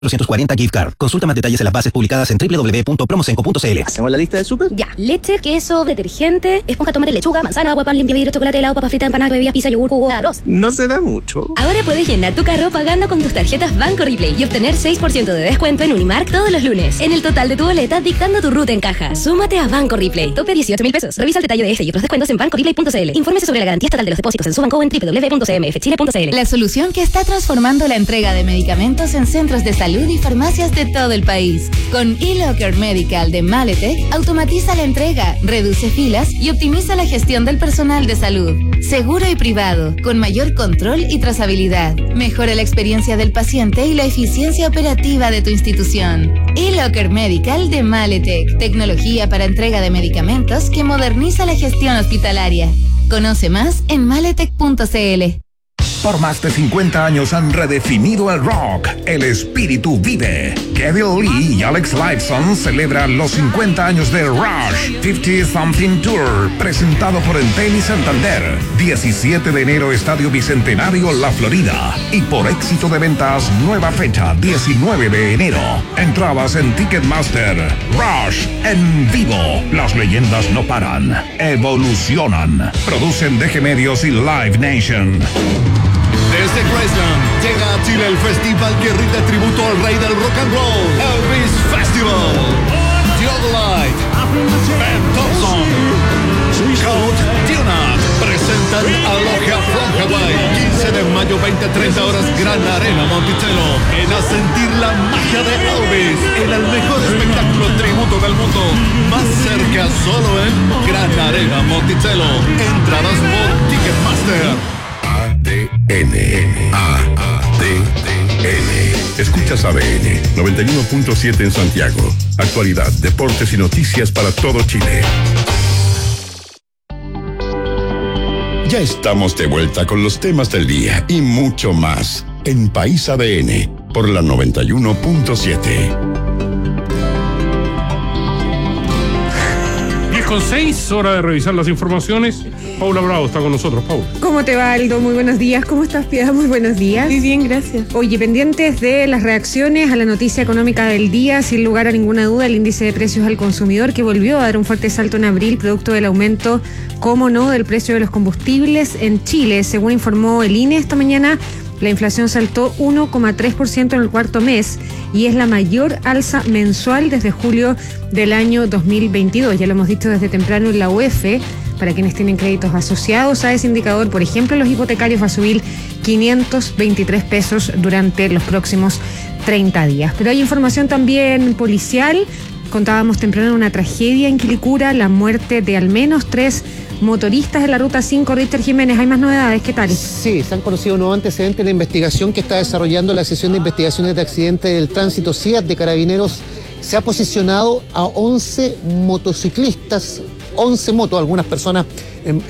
440 gift card. Consulta más detalles en las bases publicadas en www.promosenco.cl. ¿Hacemos la lista de súper? Ya, leche, queso, detergente, esponja, tomate, lechuga, manzana, agua, pan, limpia, vidrio, chocolate, helado, papa frita, empanada, bebidas, pizza, yogur, jugo, arroz. No se da mucho. Ahora puedes llenar tu carro pagando con tus tarjetas Banco Replay y obtener 6% de descuento en Unimark todos los lunes. En el total de tu boleta, dictando tu ruta en caja. Súmate a Banco Replay. Tope 18.000 pesos. Revisa el detalle de este y otros descuentos en bancoreplay.cl. Infórmese sobre la garantía estatal de los depósitos en su banco o en www.cmfchile.cl. La solución que está transformando la entrega de medicamentos en centros de salud y farmacias de todo el país. Con eLocker Medical de Maletec, automatiza la entrega, reduce filas y optimiza la gestión del personal de salud. Seguro y privado, con mayor control y trazabilidad. Mejora la experiencia del paciente y la eficiencia operativa de tu institución. eLocker Medical de Maletec, tecnología para entrega de medicamentos que moderniza la gestión hospitalaria. Conoce más en maletec.cl. Por más de 50 años han redefinido el rock. El espíritu vive. Kevin Lee y Alex Lifeson celebran los 50 años de Rush 50 Something Tour, presentado por Entel y Santander. 17 de enero, Estadio Bicentenario, La Florida. Y por éxito de ventas, nueva fecha, 19 de enero. Entradas en Ticketmaster. Rush en vivo. Las leyendas no paran, evolucionan. Producen DG Medios y Live Nation. Desde Graceland llega a Chile el festival que rinde tributo al rey del rock and roll, Elvis Festival. Theodolite, Ben Thompson, Count Dionat presentan a Logia from Hawaii. 15 de mayo, 20-30 horas, Gran Arena Monticello. En a sentir la magia de Elvis en el mejor espectáculo tributo del mundo. Más cerca solo en Gran Arena Monticello. Entradas por Ticketmaster. ADN. Escuchas ADN 91.7 en Santiago. Actualidad, deportes y noticias para todo Chile. Ya estamos de vuelta con los temas del día y mucho más en País ADN por la 91.7. 10:06, hora de revisar las informaciones. Paula Bravo está con nosotros. Paula. ¿Cómo te va, Aldo? Muy buenos días. ¿Cómo estás, Piedad? Muy buenos días. Muy bien, gracias. Oye, pendientes de las reacciones a la noticia económica del día, sin lugar a ninguna duda, el índice de precios al consumidor, que volvió a dar un fuerte salto en abril, producto del aumento, cómo no, del precio de los combustibles en Chile. Según informó el INE esta mañana, la inflación saltó 1,3% en el cuarto mes y es la mayor alza mensual desde julio del año 2022. Ya lo hemos dicho desde temprano en la UEF. Para quienes tienen créditos asociados a ese indicador, por ejemplo, los hipotecarios, va a subir 523 pesos durante los próximos 30 días. Pero hay información también policial. Contábamos temprano una tragedia en Quilicura, la muerte de al menos 3 motoristas de la Ruta 5. Richard Jiménez, ¿hay más novedades? ¿Qué tal? Sí, se han conocido nuevos antecedentes en la investigación que está desarrollando la sección de investigaciones de accidentes del tránsito CIAT de Carabineros. Se ha posicionado a 11 motociclistas, 11 motos, algunas personas en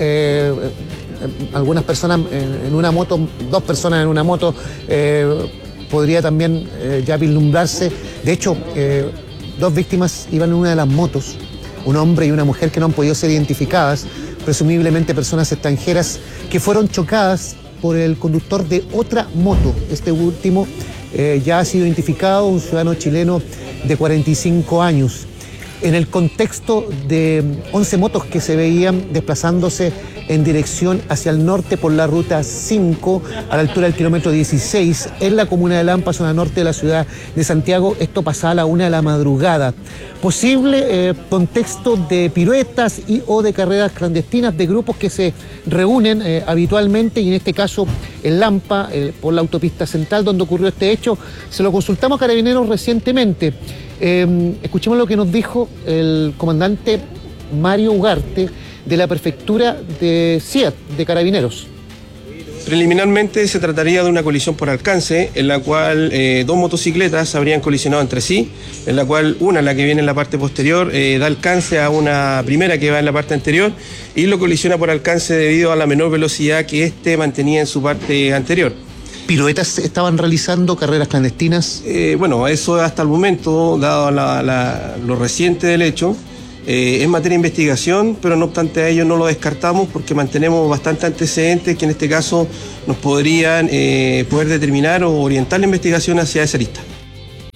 una moto, 2 personas en una moto, podría también ya vislumbrarse. De hecho, 2 víctimas iban en una de las motos, un hombre y una mujer que no han podido ser identificadas, presumiblemente personas extranjeras que fueron chocadas por el conductor de otra moto. Este último ya ha sido identificado, un ciudadano chileno de 45 años. En el contexto de 11 motos que se veían desplazándose en dirección hacia el norte por la Ruta 5, a la altura del kilómetro 16, en la comuna de Lampa, zona norte de la ciudad de Santiago. Esto pasaba a la 1 de la madrugada. Posible contexto de piruetas y o de carreras clandestinas de grupos que se reúnen habitualmente, y en este caso en Lampa, por la autopista central donde ocurrió este hecho. Se lo consultamos a Carabineros recientemente. Escuchemos lo que nos dijo el comandante Mario Ugarte de la prefectura de CIAT, de Carabineros. Preliminarmente se trataría de una colisión por alcance, en la cual 2 motocicletas habrían colisionado entre sí, en la cual una, la que viene en la parte posterior, da alcance a una primera que va en la parte anterior y lo colisiona por alcance debido a la menor velocidad que éste mantenía en su parte anterior. ¿Piruetas estaban realizando, carreras clandestinas? Bueno, eso hasta el momento, dado lo reciente del hecho, es materia de investigación, pero no obstante a ello no lo descartamos porque mantenemos bastante antecedentes que en este caso nos podrían poder determinar o orientar la investigación hacia esa lista.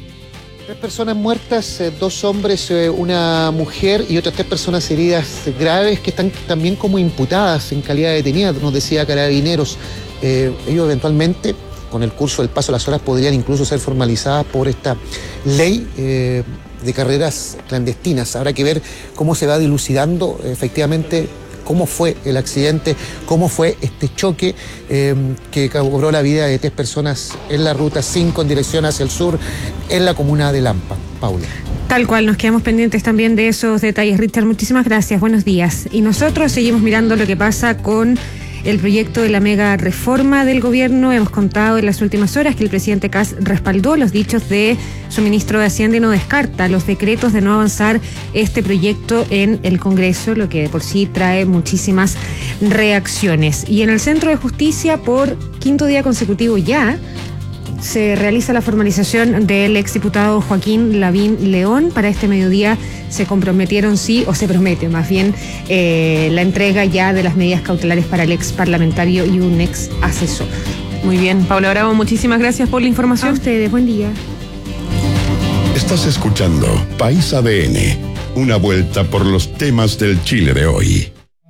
3 personas muertas, 2 hombres, una mujer y otras 3 personas heridas graves que están también como imputadas en calidad de detenidas, nos decía Carabineros. Ellos eventualmente, con el curso del paso de las horas, podrían incluso ser formalizadas por esta ley de carreras clandestinas. Habrá que ver cómo se va dilucidando efectivamente cómo fue el accidente, cómo fue este choque que cobró la vida de 3 personas en la ruta 5 en dirección hacia el sur, en la comuna de Lampa. Paula. Tal cual, nos quedamos pendientes también de esos detalles. Richard, muchísimas gracias, buenos días. Y nosotros seguimos mirando lo que pasa con el proyecto de la mega reforma del gobierno. Hemos contado en las últimas horas que el presidente Kast respaldó los dichos de su ministro de Hacienda y no descarta los decretos de no avanzar este proyecto en el Congreso, lo que de por sí trae muchísimas reacciones. Y en el Centro de Justicia, por 5º día consecutivo ya, se realiza la formalización del exdiputado Joaquín Lavín León. Para este mediodía se comprometieron, se promete más bien, la entrega ya de las medidas cautelares para el ex parlamentario y un ex asesor. Muy bien, Paula Bravo, muchísimas gracias por la información. A ustedes, buen día. Estás escuchando País ADN, una vuelta por los temas del Chile de hoy.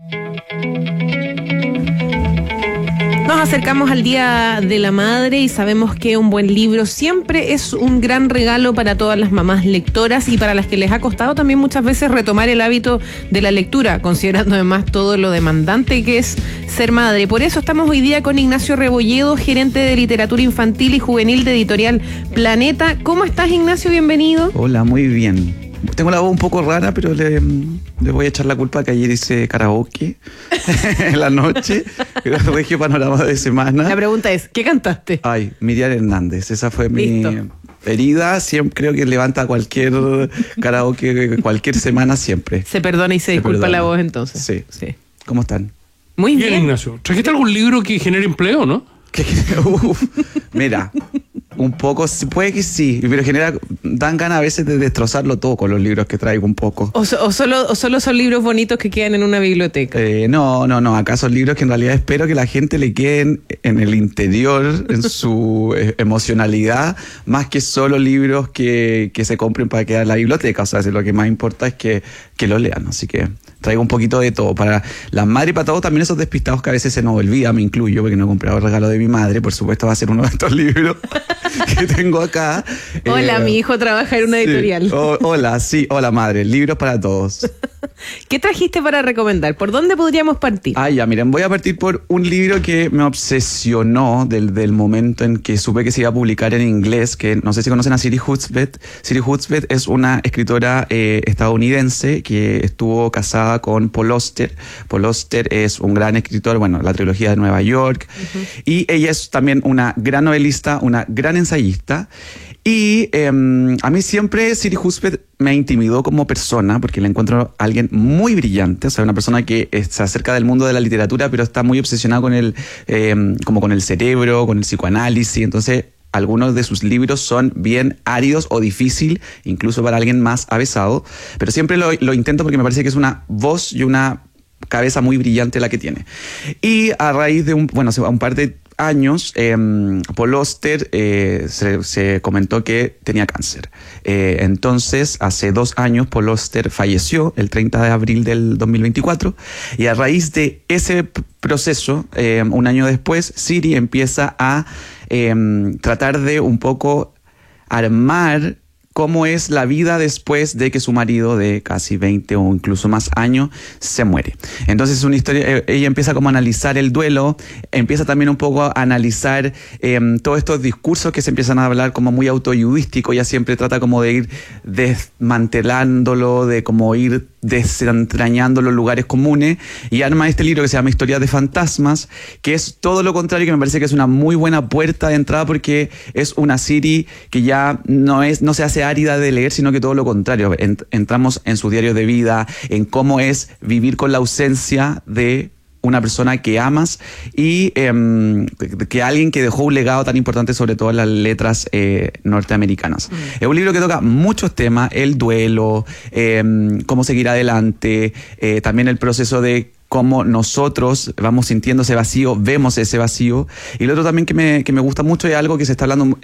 Nos acercamos al Día de la Madre y sabemos que un buen libro siempre es un gran regalo para todas las mamás lectoras y para las que les ha costado también muchas veces retomar el hábito de la lectura, considerando además todo lo demandante que es ser madre. Por eso estamos hoy día con Ignacio Rebolledo, gerente de literatura infantil y juvenil de Editorial Planeta. ¿Cómo estás, Ignacio? Bienvenido. Hola, muy bien. Tengo la voz un poco rara, pero le voy a echar la culpa que ayer hice karaoke en la noche, el regio panorama de semana. La pregunta es, ¿qué cantaste? Ay, Miriam Hernández, esa fue mi herida. Siempre creo que levanta cualquier karaoke, cualquier semana siempre. Se perdona y se disculpa la voz entonces. Sí. ¿Cómo están? Muy bien. Ignacio. ¿Trajiste algún libro que genere empleo, no? Mira, un poco, puede que sí, pero dan ganas a veces de destrozarlo todo con los libros que traigo un poco. ¿O solo son libros bonitos que quedan en una biblioteca? No, acá son libros que en realidad espero que la gente le queden en el interior, en su emocionalidad, más que solo libros que se compren para quedar en la biblioteca. O sea, lo que más importa es que los lean, así que traigo un poquito de todo. Para las madres y para todos, también esos despistados que a veces se nos olvida, me incluyo, porque no he comprado el regalo de mi madre. Por supuesto va a ser uno de estos libros que tengo acá. Hola, mi hijo trabaja en una editorial. Hola madre, libros para todos. ¿Qué trajiste para recomendar? ¿Por dónde podríamos partir? Miren, voy a partir por un libro que me obsesionó del momento en que supe que se iba a publicar en inglés, que no sé si conocen a Siri Hustvedt. Siri Hustvedt es una escritora estadounidense que estuvo casada con Paul Auster. Paul Auster es un gran escritor, la trilogía de Nueva York, y ella es también una gran novelista, una gran ensayista. Y a mí siempre Siri Hustvedt me intimidó como persona, porque la encuentro alguien muy brillante, o sea, una persona que se acerca del mundo de la literatura, pero está muy obsesionada con como con el cerebro, con el psicoanálisis. Entonces, algunos de sus libros son bien áridos o difícil, incluso para alguien más avesado, pero siempre lo intento porque me parece que es una voz y una cabeza muy brillante la que tiene. Y a raíz de un par de años, Paul Auster se comentó que tenía cáncer. Entonces, hace 2 años, Paul Auster falleció el 30 de abril del 2024, y a raíz de ese proceso, un año después, Siri empieza a tratar de un poco armar cómo es la vida después de que su marido de casi 20 o incluso más años se muere. Entonces es una historia, ella empieza como a analizar el duelo, empieza también un poco a analizar todos estos discursos que se empiezan a hablar como muy autoayudísticos. Ella siempre trata como de ir desmantelándolo, de como ir desentrañando los lugares comunes, y arma este libro que se llama Historias de Fantasmas, que es todo lo contrario, que me parece que es una muy buena puerta de entrada, porque es una Siri que ya no se hace árida de leer, sino que todo lo contrario. Entramos en su diario de vida, en cómo es vivir con la ausencia de una persona que amas, y que alguien que dejó un legado tan importante, sobre todo en las letras norteamericanas. Es un libro que toca muchos temas: el duelo, cómo seguir adelante, también el proceso de cómo nosotros vamos sintiendo ese vacío, vemos ese vacío. Y lo otro también que me gusta mucho es algo que se está hablando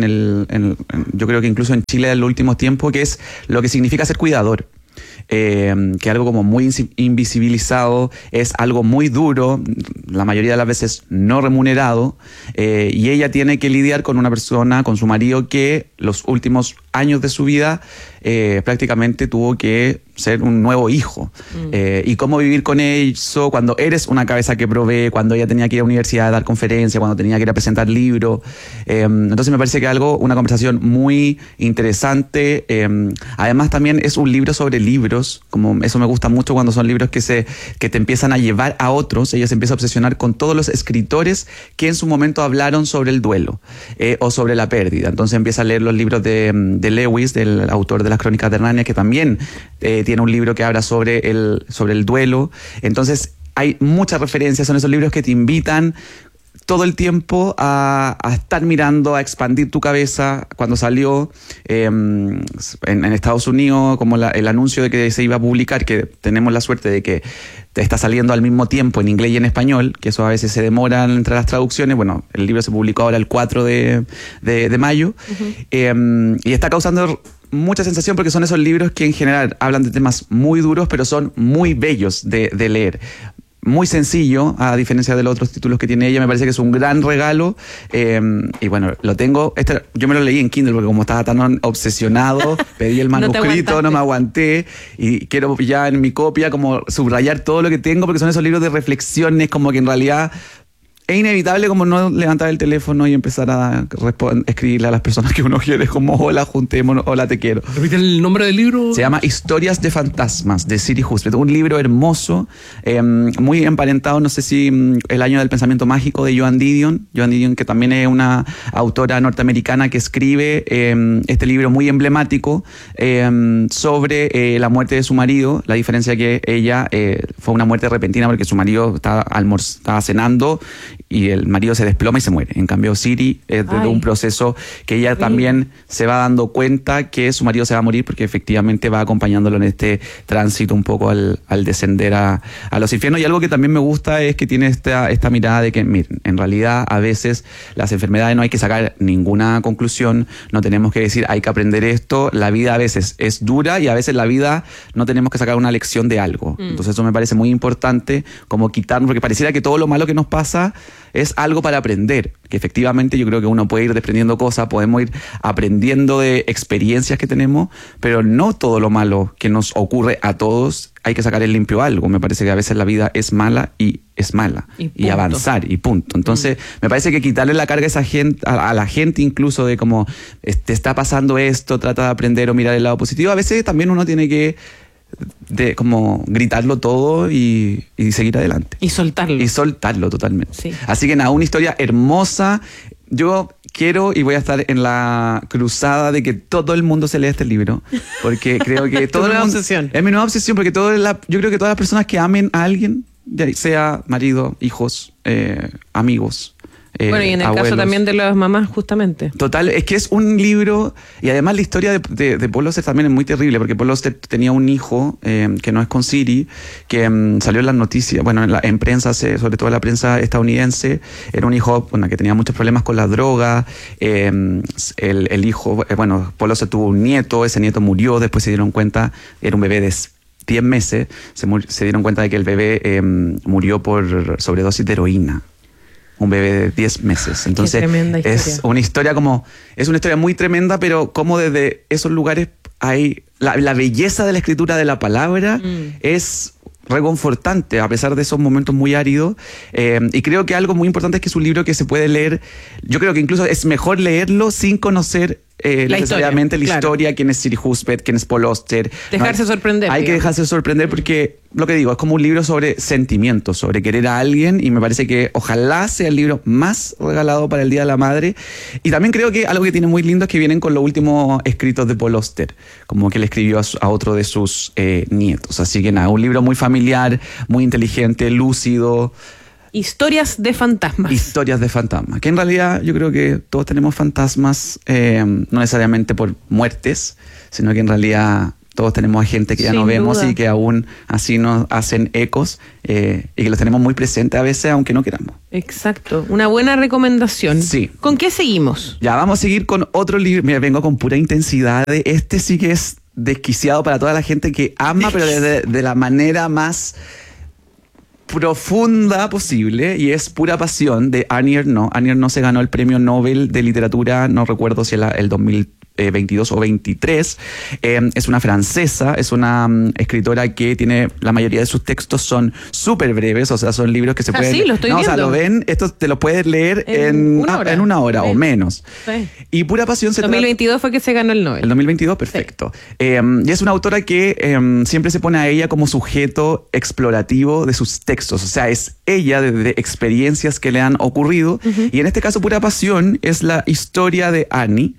yo creo que incluso en Chile en los últimos tiempos, que es lo que significa ser cuidador. Que algo como muy invisibilizado, es algo muy duro, la mayoría de las veces no remunerado, y ella tiene que lidiar con una persona, con su marido, que los últimos años de su vida prácticamente tuvo que ser un nuevo hijo. Y cómo vivir con eso cuando eres una cabeza que provee, cuando ella tenía que ir a la universidad a dar conferencias, cuando tenía que ir a presentar libros. Entonces me parece que una conversación muy interesante. Además también es un libro sobre libros, como eso me gusta mucho cuando son libros que te empiezan a llevar a otros. Ella se empieza a obsesionar con todos los escritores que en su momento hablaron sobre el duelo o sobre la pérdida. Entonces empieza a leer los libros de Lewis, del autor de las Crónicas de Narnia, que también tiene un libro que habla sobre el duelo. Entonces hay muchas referencias, son esos libros que te invitan todo el tiempo a estar mirando, a expandir tu cabeza. Cuando salió en Estados Unidos como el anuncio de que se iba a publicar, que tenemos la suerte de que está saliendo al mismo tiempo en inglés y en español, que eso a veces se demora entre las traducciones. Bueno, el libro se publicó ahora el 4 de mayo. Y está causando mucha sensación porque son esos libros que en general hablan de temas muy duros, pero son muy bellos de leer. Muy sencillo, a diferencia de los otros títulos que tiene ella. Me parece que es un gran regalo. Y bueno, lo tengo. Yo me lo leí en Kindle porque como estaba tan obsesionado, pedí el manuscrito, no me aguanté. Y quiero ya en mi copia como subrayar todo lo que tengo, porque son esos libros de reflexiones, como que en realidad es inevitable como no levantar el teléfono y empezar a escribirle a las personas que uno quiere, como hola, juntémonos, hola, te quiero. ¿Repite el nombre del libro? Se llama Historias de Fantasmas, de Siri Hustvedt. Un libro hermoso, muy emparentado, no sé si El año del pensamiento mágico, de Joan Didion. Joan Didion, que también es una autora norteamericana que escribe este libro muy emblemático sobre la muerte de su marido. La diferencia que ella fue una muerte repentina porque su marido estaba cenando y el marido se desploma y se muere. En cambio, Siri es de un proceso que ella también se va dando cuenta que su marido se va a morir, porque efectivamente va acompañándolo en este tránsito un poco al descender a los infiernos. Y algo que también me gusta es que tiene esta mirada de que, miren, en realidad a veces las enfermedades no hay que sacar ninguna conclusión, no tenemos que decir hay que aprender esto. La vida a veces es dura y a veces la vida no tenemos que sacar una lección de algo. Entonces eso me parece muy importante, como quitarnos, porque pareciera que todo lo malo que nos pasa es algo para aprender, que efectivamente yo creo que uno puede ir desprendiendo cosas, podemos ir aprendiendo de experiencias que tenemos, pero no todo lo malo que nos ocurre a todos hay que sacar en limpio algo. Me parece que a veces la vida es mala y avanzar y punto. Entonces me parece que quitarle la carga a esa gente, a la gente incluso, de como te está pasando esto, trata de aprender o mirar el lado positivo. A veces también uno tiene que como gritarlo todo y seguir adelante. Y soltarlo. Y soltarlo totalmente. Sí. Así que nada, una historia hermosa. Yo quiero y voy a estar en la cruzada de que todo el mundo se lea este libro, porque creo que todo el mundo, obsesión. Es mi nueva obsesión, porque yo creo que todas las personas que amen a alguien, ya sea marido, hijos, amigos, bueno, y en el abuelos. caso también de las mamás, justamente. Total, es que es un libro, y además la historia de Paul Auster también es muy terrible, porque Paul Auster tenía un hijo que no es con Siri, que salió en las noticias, bueno, en prensa, sobre todo en la prensa estadounidense. Era un hijo que tenía muchos problemas con la droga. El hijo, Paul Auster tuvo un nieto, ese nieto murió, después se dieron cuenta, era un bebé de 10 meses, se dieron cuenta de que el bebé murió por sobredosis de heroína. Un bebé de 10 meses. Entonces es una historia muy tremenda, pero como desde esos lugares hay la belleza de la escritura de la palabra es reconfortante a pesar de esos momentos muy áridos. Y creo que algo muy importante es que es un libro que se puede leer. Yo creo que incluso es mejor leerlo sin conocer necesariamente la historia, quién es Siri Hustvedt, quién es Paul Auster. Dejarse sorprender. Hay que dejarse sorprender, porque lo que digo, es como un libro sobre sentimientos, sobre querer a alguien, y me parece que ojalá sea el libro más regalado para el Día de la Madre. Y también creo que algo que tiene muy lindo es que vienen con los últimos escritos de Paul Auster, como que le escribió a otro de sus nietos. Así que nada, un libro muy familiar, muy inteligente, lúcido. Historias de fantasmas. Historias de fantasmas. Que en realidad yo creo que todos tenemos fantasmas, no necesariamente por muertes, sino que en realidad Todos tenemos a gente que ya Sin no vemos duda. y que aún así nos hacen ecos y que los tenemos muy presentes a veces, aunque no queramos. Exacto. Una buena recomendación. Sí. ¿Con qué seguimos? Ya, vamos a seguir con otro libro. Mira, vengo con pura intensidad. Este sí que es desquiciado para toda la gente que ama, pero de la manera más profunda posible, y es Pura Pasión de Annie Ernaux. Annie Ernaux se ganó el premio Nobel de literatura, no recuerdo si era el 2022 o 23. Es una francesa, es una escritora que tiene, la mayoría de sus textos son súper breves, o sea, son libros que se pueden... Sí, lo estoy no, viendo. O sea, lo ven, esto te lo puedes leer en una hora o menos. Sí. Y Pura Pasión se 2022 fue que se ganó el Nobel. El 2022, perfecto. Sí. Y es una autora que siempre se pone a ella como sujeto explorativo de sus textos. O sea, es ella de experiencias que le han ocurrido. Y en este caso, Pura Pasión es la historia de Annie,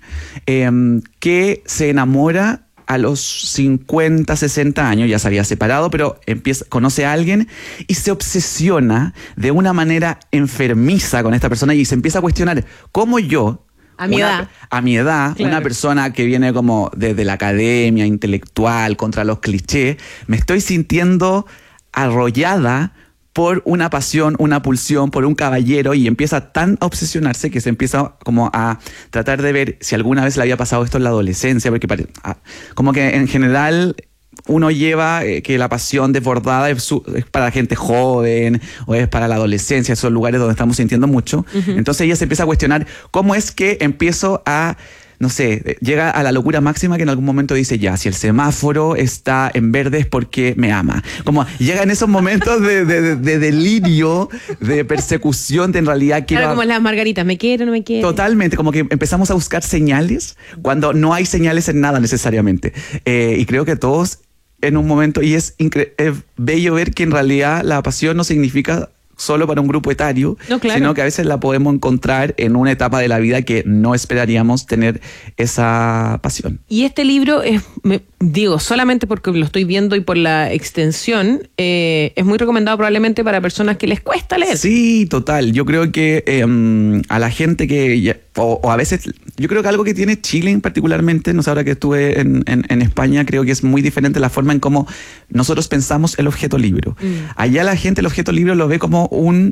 que se enamora a los 50, 60 años, ya se había separado, pero conoce a alguien y se obsesiona de una manera enfermiza con esta persona y se empieza a cuestionar cómo yo, a mi edad, claro, una persona que viene como desde la academia, intelectual, contra los clichés, me estoy sintiendo arrollada por una pasión, una pulsión, por un caballero, y empieza tan a obsesionarse que se empieza como a tratar de ver si alguna vez le había pasado esto en la adolescencia, porque como que en general uno lleva que la pasión desbordada es para gente joven o es para la adolescencia, esos lugares donde estamos sintiendo mucho. Entonces ella se empieza a cuestionar cómo es que empiezo a... No sé, llega a la locura máxima que en algún momento dice, ya, si el semáforo está en verde es porque me ama. Como llega en esos momentos de delirio, de persecución, de en realidad quiero... Claro, como las margaritas, ¿me quiere o no me quiere? Totalmente, como que empezamos a buscar señales cuando no hay señales en nada necesariamente. Y creo que todos en un momento, y es bello ver que en realidad la pasión no significa solo para un grupo etario, no, claro, sino que a veces la podemos encontrar en una etapa de la vida que no esperaríamos tener esa pasión. Y este libro es, digo, solamente porque lo estoy viendo y por la extensión, es muy recomendado probablemente para personas que les cuesta leer. Sí, total. Yo creo que a la gente que... O a veces, yo creo que algo que tiene Chile particularmente, no sé, ahora que estuve en España, creo que es muy diferente la forma en cómo nosotros pensamos el objeto libro. Allá la gente el objeto libro lo ve como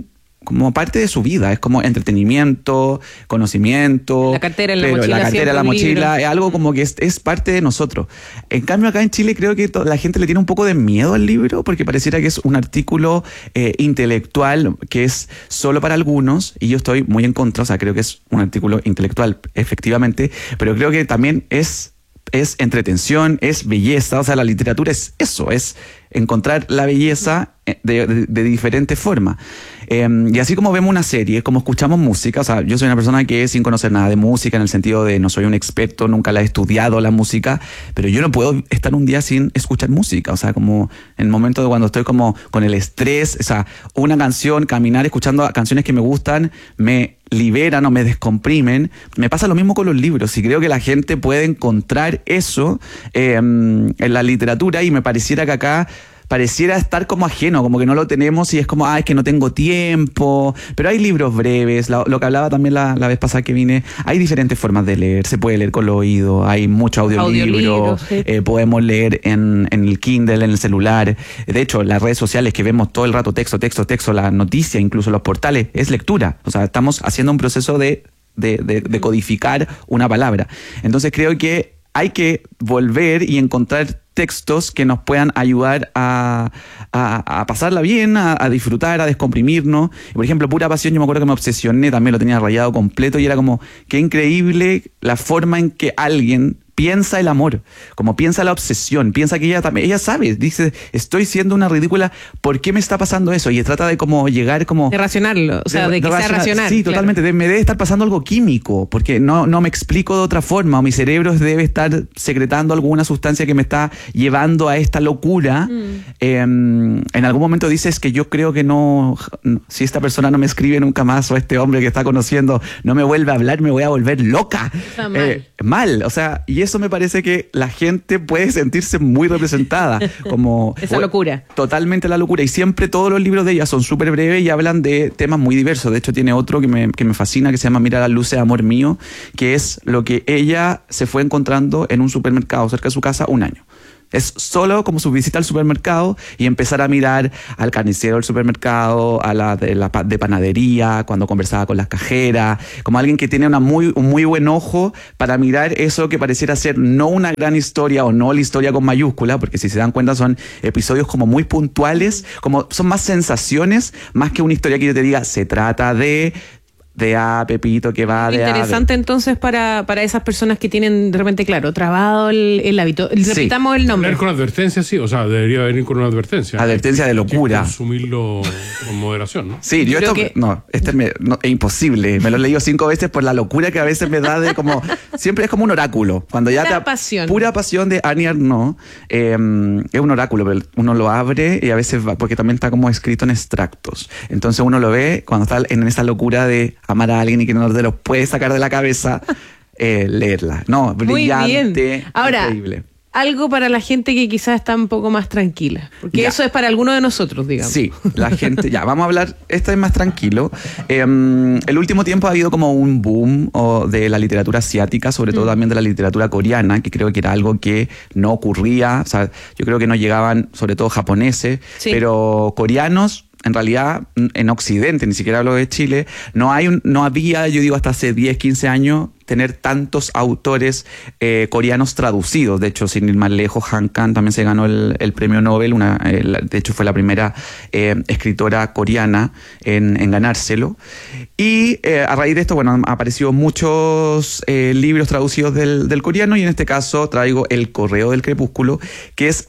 parte de su vida, es como entretenimiento, conocimiento. La cartera en la mochila. La cartera en la mochila libro. es algo como que es parte de nosotros. En cambio acá en Chile creo que la gente le tiene un poco de miedo al libro porque pareciera que es un artículo intelectual que es solo para algunos, y yo estoy muy en contra, o sea, creo que es un artículo intelectual, efectivamente, pero creo que también es entretención, es belleza, o sea, la literatura es eso, es encontrar la belleza de diferentes formas. Y así como vemos una serie, como escuchamos música, o sea, yo soy una persona que sin conocer nada de música, en el sentido de no soy un experto, nunca la he estudiado la música, pero yo no puedo estar un día sin escuchar música, o sea, como en el momento de cuando estoy como con el estrés, o sea, una canción, caminar escuchando canciones que me gustan, me liberan o me descomprimen. Me pasa lo mismo con los libros, y creo que la gente puede encontrar eso en la literatura, y me pareciera que acá pareciera estar como ajeno, como que no lo tenemos y es como, es que no tengo tiempo, pero hay libros breves, lo que hablaba también la vez pasada que vine, hay diferentes formas de leer, se puede leer con los oídos, hay mucho audiolibro, sí. Podemos leer en el Kindle, en el celular, de hecho las redes sociales que vemos todo el rato texto, la noticia, incluso los portales, es lectura, o sea, estamos haciendo un proceso de codificar una palabra. Entonces creo que hay que volver y encontrar textos que nos puedan ayudar a pasarla bien, a disfrutar, a descomprimirnos. Por ejemplo, Pura Pasión, yo me acuerdo que me obsesioné, también lo tenía rayado completo, y era como, qué increíble la forma en que alguien piensa el amor, como piensa la obsesión, piensa que ella sabe, dice, estoy siendo una ridícula, ¿por qué me está pasando eso? Y trata de como llegar como... De racionarlo, o sea, de que sea racional. Sí, totalmente, claro. Me debe estar pasando algo químico, porque no me explico de otra forma, o mi cerebro debe estar secretando alguna sustancia que me está llevando a esta locura. En algún momento dices que yo creo que no, si esta persona no me escribe nunca más, o este hombre que está conociendo no me vuelve a hablar, me voy a volver loca. Mal, o sea, y eso me parece que la gente puede sentirse muy representada, como esa locura. Totalmente la locura, y siempre todos los libros de ella son súper breves y hablan de temas muy diversos. De hecho tiene otro que me fascina, que se llama Mira las luces, amor mío, que es lo que ella se fue encontrando en un supermercado cerca de su casa un año. Es solo como su visita al supermercado y empezar a mirar al carnicero del supermercado, a la de panadería, cuando conversaba con las cajeras, como alguien que tiene un muy buen ojo para mirar eso que pareciera ser no una gran historia o no la historia con mayúscula, porque si se dan cuenta son episodios como muy puntuales, como son más sensaciones, más que una historia que yo te diga, se trata de A, Pepito que va de A. Interesante entonces para esas personas que tienen de repente, claro, trabado el hábito. Repitamos el nombre. Leer con advertencia, sí, o sea, debería venir con una advertencia. Advertencia de locura. Hay que consumirlo con moderación, ¿no? Sí, yo esto, es imposible. Me lo he leído 5 veces por la locura que a veces me da de como, siempre es como un oráculo. Cuando ya Pura pasión. Pura pasión de Annie Ernaux, es un oráculo, pero uno lo abre y a veces va, porque también está como escrito en extractos. Entonces uno lo ve cuando está en esa locura de amar a alguien y que no te lo puede sacar de la cabeza, leerla. No, brillante. Muy bien. Ahora, increíble. Algo para la gente que quizás está un poco más tranquila. Porque Ya. eso es para alguno de nosotros, digamos. Sí, la gente, ya, vamos a hablar, esta es más tranquilo. El último tiempo ha habido como un boom de la literatura asiática, sobre todo también de la literatura coreana, que creo que era algo que no ocurría. O sea, yo creo que no llegaban, sobre todo japoneses, pero coreanos. En realidad, en Occidente, ni siquiera hablo de Chile, no había, yo digo, hasta hace 10, 15 años, tener tantos autores coreanos traducidos. De hecho, sin ir más lejos, Han Kang también se ganó el premio Nobel. De hecho, fue la primera escritora coreana en ganárselo. Y a raíz de esto, bueno, han aparecido muchos libros traducidos del coreano, y en este caso traigo El Correo del Crepúsculo, que es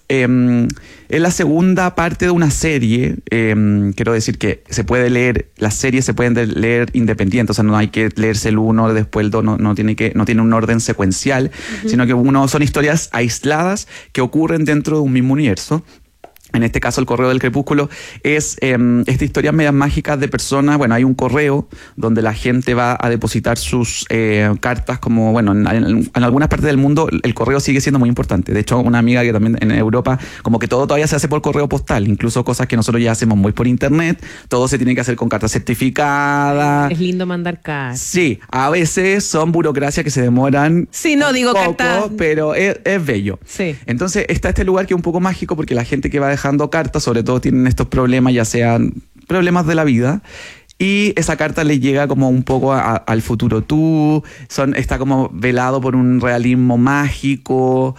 la segunda parte de una serie. Quiero decir que se puede leer, las series se pueden leer independientes, o sea, no hay que leerse el uno, después el dos, no tiene un orden secuencial, sino que son historias aisladas que ocurren dentro de un mismo universo. En este caso, El Correo del Crepúsculo es esta historia media mágica de personas. Bueno, hay un correo donde la gente va a depositar sus cartas, como, bueno, en algunas partes del mundo el correo sigue siendo muy importante. De hecho, una amiga que también en Europa, como que todo todavía se hace por correo postal, incluso cosas que nosotros ya hacemos muy por internet, todo se tiene que hacer con carta certificada. Es lindo mandar cartas. Sí, a veces son burocracias que se demoran. Sí, no digo poco, cartas. pero es bello. Sí. Entonces está este lugar que es un poco mágico, porque la gente que va dejando cartas, sobre todo tienen estos problemas, ya sean problemas de la vida, y esa carta le llega como un poco al futuro tú, está como velado por un realismo mágico.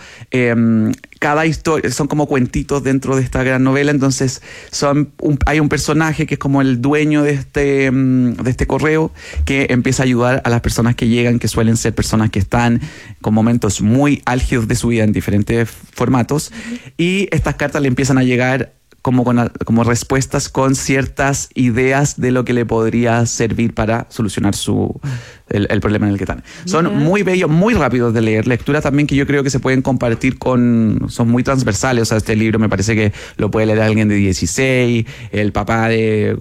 Cada historia son como cuentitos dentro de esta gran novela. Entonces hay un personaje que es como el dueño de este correo, que empieza a ayudar a las personas que llegan, que suelen ser personas que están con momentos muy álgidos de su vida en diferentes formatos, y estas cartas le empiezan a llegar como respuestas con ciertas ideas de lo que le podría servir para solucionar el problema en el que están. Son muy bellos, muy rápidos de leer, lecturas también que yo creo que se pueden compartir son muy transversales. O sea, este libro me parece que lo puede leer alguien de 16, el papá de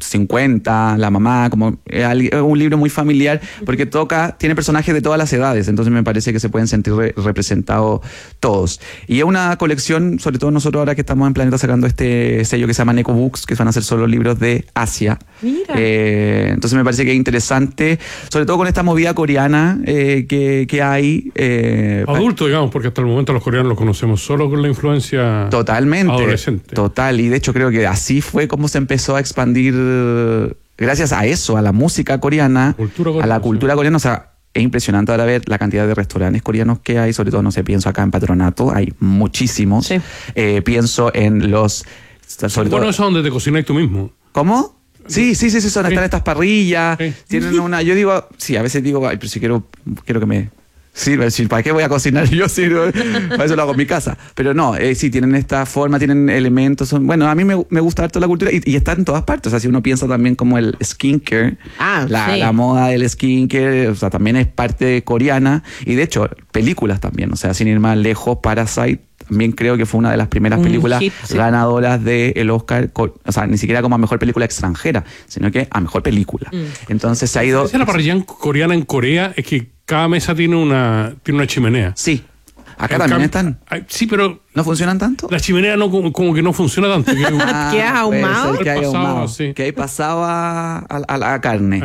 50, la mamá, como un libro muy familiar, porque tiene personajes de todas las edades, entonces me parece que se pueden sentir representados todos. Y es una colección, sobre todo nosotros ahora que estamos en Planeta sacando este sello que se llama Neko Books, que van a ser solo libros de Asia. Mira. Entonces me parece que es interesante, sobre todo con esta movida coreana que hay. Adulto, digamos, porque hasta el momento los coreanos los conocemos solo con la influencia adolescente. Total, y de hecho creo que así fue como se empezó a expandir, gracias a eso, a la música coreana, a la cultura coreana. O sea, es impresionante ahora ver la cantidad de restaurantes coreanos que hay, sobre todo, no sé, pienso acá en Patronato, hay muchísimos. Sí. Pienso en los... Bueno, eso es donde te cocinas tú mismo. ¿Cómo? Sí, están estas parrillas, tienen una... Yo digo, sí, a veces digo, ay, pero si quiero que me... sirve, ¿para qué voy a cocinar yo? Para eso lo hago en mi casa. Pero no, sí, tienen esta forma, tienen elementos. Bueno, a mí me gusta harto la cultura y está en todas partes. O sea, si uno piensa también como el skincare, la moda del skincare, o sea, también es parte coreana. Y de hecho, películas también. O sea, sin ir más lejos, Parasite también creo que fue una de las primeras películas ganadoras del Oscar, o sea, ni siquiera como a mejor película extranjera, sino que a mejor película. Entonces se ha ido... La parrilla coreana en Corea es que cada mesa tiene una chimenea. Sí. Acá también están. Sí, pero... ¿No funcionan tanto? La chimenea como que no funciona tanto. ¿Que has ahumado? Que hay pasado a la carne.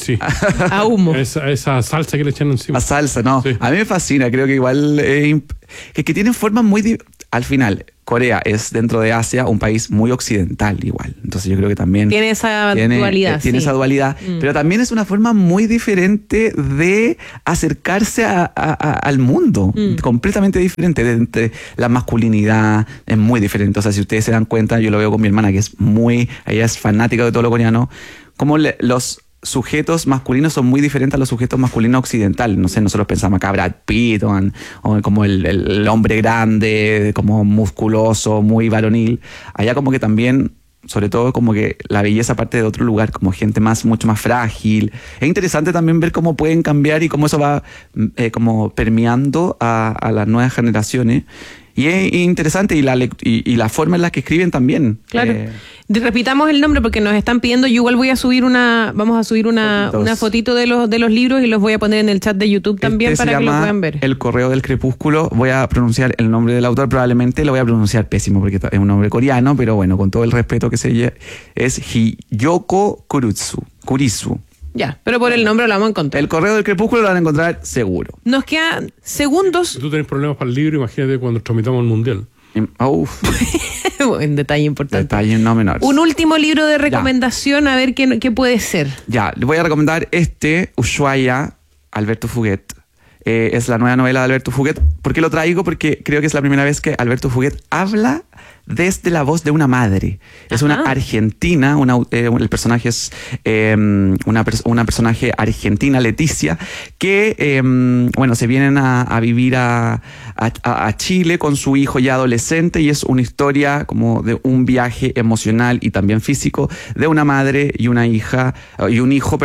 A humo. Esa salsa que le echan encima. La salsa, no. Sí. A mí me fascina. Creo que igual... que tienen formas muy... al final, Corea es dentro de Asia un país muy occidental igual. Entonces yo creo que también tiene esa dualidad. Tiene esa dualidad, pero también es una forma muy diferente de acercarse al mundo, completamente diferente. De la masculinidad es muy diferente. O sea, si ustedes se dan cuenta, yo lo veo con mi hermana, que ella es fanática de todo lo coreano, como los sujetos masculinos son muy diferentes a los sujetos masculinos occidentales. No sé, nosotros pensamos acá Brad Pitt o como el hombre grande, como musculoso, muy varonil. Allá como que también, sobre todo como que la belleza parte de otro lugar, como gente mucho más frágil. Es interesante también ver cómo pueden cambiar y cómo eso va como permeando a las nuevas generaciones. Y es interesante y la forma en la que escriben también. Claro. Repitamos el nombre porque nos están pidiendo. Yo igual vamos a subir una fotito de los libros y los voy a poner en el chat de YouTube también para que lo puedan ver. El correo del crepúsculo. Voy a pronunciar el nombre del autor, probablemente lo voy a pronunciar pésimo porque es un nombre coreano, pero bueno, con todo el respeto que se lleva, es Hiyoko Kurisu. Ya, pero por el nombre lo vamos a encontrar. El correo del crepúsculo lo van a encontrar seguro. Nos quedan segundos. Si tú tenés problemas para el libro, imagínate cuando tramitamos el mundial. Un detalle importante. Detalle no menor. Un último libro de recomendación, a ver qué puede ser. Ya, le voy a recomendar Ushuaia, Alberto Fuguet. Es la nueva novela de Alberto Fuguet. ¿Por qué lo traigo? Porque creo que es la primera vez que Alberto Fuguet habla desde la voz de una madre. Es una argentina, el personaje es una personaje argentina, Leticia, que se vienen a vivir a Chile con su hijo ya adolescente, y es una historia como de un viaje emocional y también físico de una madre y un hijo,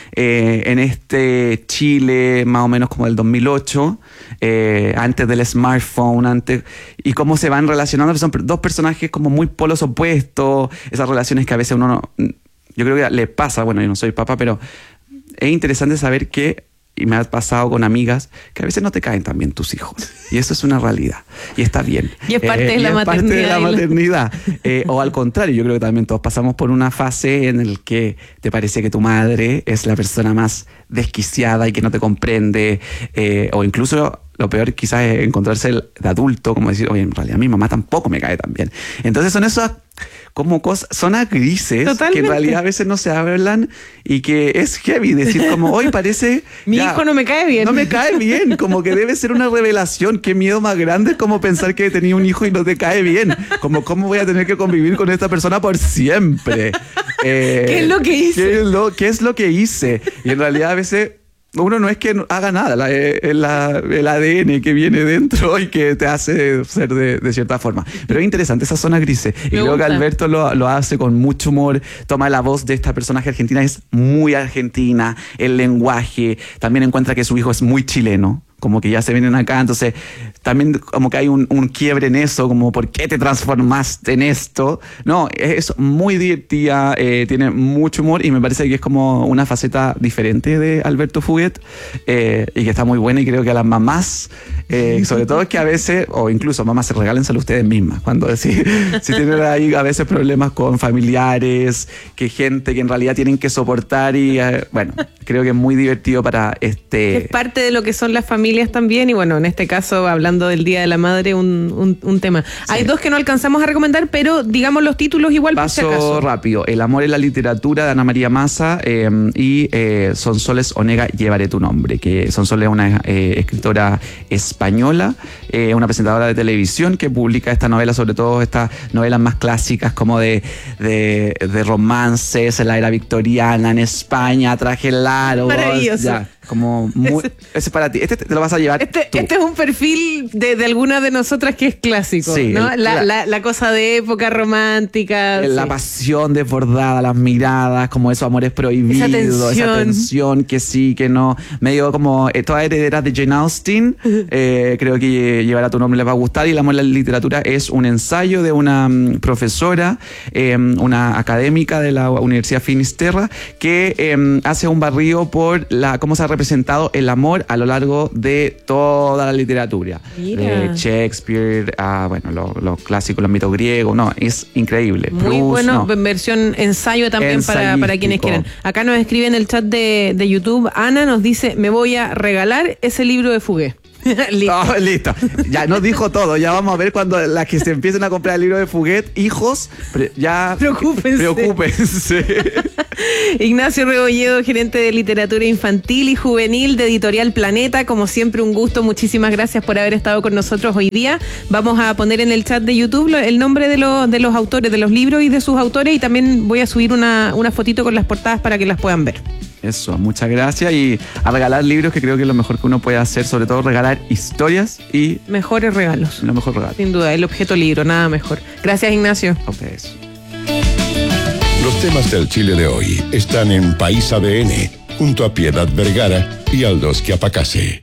en este Chile más o menos como del 2008, antes del smartphone, y cómo se van relacionando. Son dos personajes como muy polos opuestos, esas relaciones que a veces uno no, yo creo que le pasa, bueno, yo no soy papá, pero es interesante saber que, y me ha pasado con amigas, que a veces no te caen tan bien tus hijos, y eso es una realidad, y está bien. Y es parte de la maternidad. O al contrario, yo creo que también todos pasamos por una fase en la que te parece que tu madre es la persona más desquiciada y que no te comprende, o incluso lo peor quizás es encontrarse de adulto, como decir, oye, en realidad mi mamá tampoco me cae tan bien. Entonces son esas como cosas, zonas grises. Totalmente. Que en realidad a veces no se hablan y que es heavy decir como, hoy parece... Mi hijo no me cae bien. No me cae bien, como que debe ser una revelación. Qué miedo más grande es como pensar que tenía un hijo y no te cae bien. Como, ¿cómo voy a tener que convivir con esta persona por siempre? ¿Qué es lo que hice? ¿Qué es lo que hice? Y en realidad a veces... uno no es que haga nada, el ADN que viene dentro y que te hace ser de cierta forma. Pero es interesante esa zona grise. Y creo que Alberto lo hace con mucho humor. Toma la voz de esta personaje argentina, es muy argentina. El lenguaje, también encuentra que su hijo es muy chileno. Como que ya se vienen acá, entonces también como que hay un quiebre en eso, como ¿por qué te transformaste en esto? No, es muy divertida, tiene mucho humor y me parece que es como una faceta diferente de Alberto Fuguet, y que está muy buena, y creo que a las mamás, sobre todo es que a veces, o incluso mamás, se regálenselo ustedes mismas, cuando si tienen ahí a veces problemas con familiares, que gente que en realidad tienen que soportar, y bueno, creo que es muy divertido para Es parte de lo que son las familias también, y bueno, en este caso, hablando del Día de la Madre, un tema. Sí. Hay dos que no alcanzamos a recomendar, pero digamos los títulos igual. Paso por si acaso. Rápido. El amor en la literatura, de Ana María Maza, y Sonsoles Onega, Llevaré tu nombre, que Sonsoles es una escritora española, una presentadora de televisión que publica esta novela, sobre todo estas novelas más clásicas como de romances en la era victoriana en España, traje largo. Maravilloso. Ya, como muy, ese es para ti. Este te lo vas a llevar tú. Este es un perfil de alguna de nosotras que es clásico, sí, ¿no? La cosa de época romántica. La pasión desbordada, las miradas, como esos amores prohibidos, esa tensión que sí, que no. Medio como todas herederas de Jane Austen. Creo que Llevará tu nombre les va a gustar. Y El amor en la literatura es un ensayo de una profesora, una académica de la Universidad Finisterra, que hace un barrido por cómo se ha representado el amor a lo largo de toda la literatura. De Shakespeare, los clásicos, los mitos griegos. No, es increíble. Muy Proust, bueno, versión ensayo también para quienes quieran. Acá nos escribe en el chat de YouTube, Ana nos dice, me voy a regalar ese libro de Fuguet. Listo. Oh, listo. Ya nos dijo todo. Ya vamos a ver cuando las que se empiecen a comprar el libro de Fuguet, hijos, ya preocúpense. Ignacio Rebolledo, gerente de literatura infantil y juvenil de Editorial Planeta. Como siempre, un gusto. Muchísimas gracias por haber estado con nosotros hoy día. Vamos a poner en el chat de YouTube el nombre de los autores, de los libros y de sus autores, y también voy a subir una fotito con las portadas para que las puedan ver. Eso, muchas gracias, y a regalar libros, que creo que es lo mejor que uno puede hacer, sobre todo regalar historias y... mejores regalos. Lo mejor regalo. Sin duda, el objeto libro, nada mejor. Gracias, Ignacio. A ustedes. Los temas del Chile de hoy están en País ADN, junto a Piedad Vergara y Aldos Quiapacase.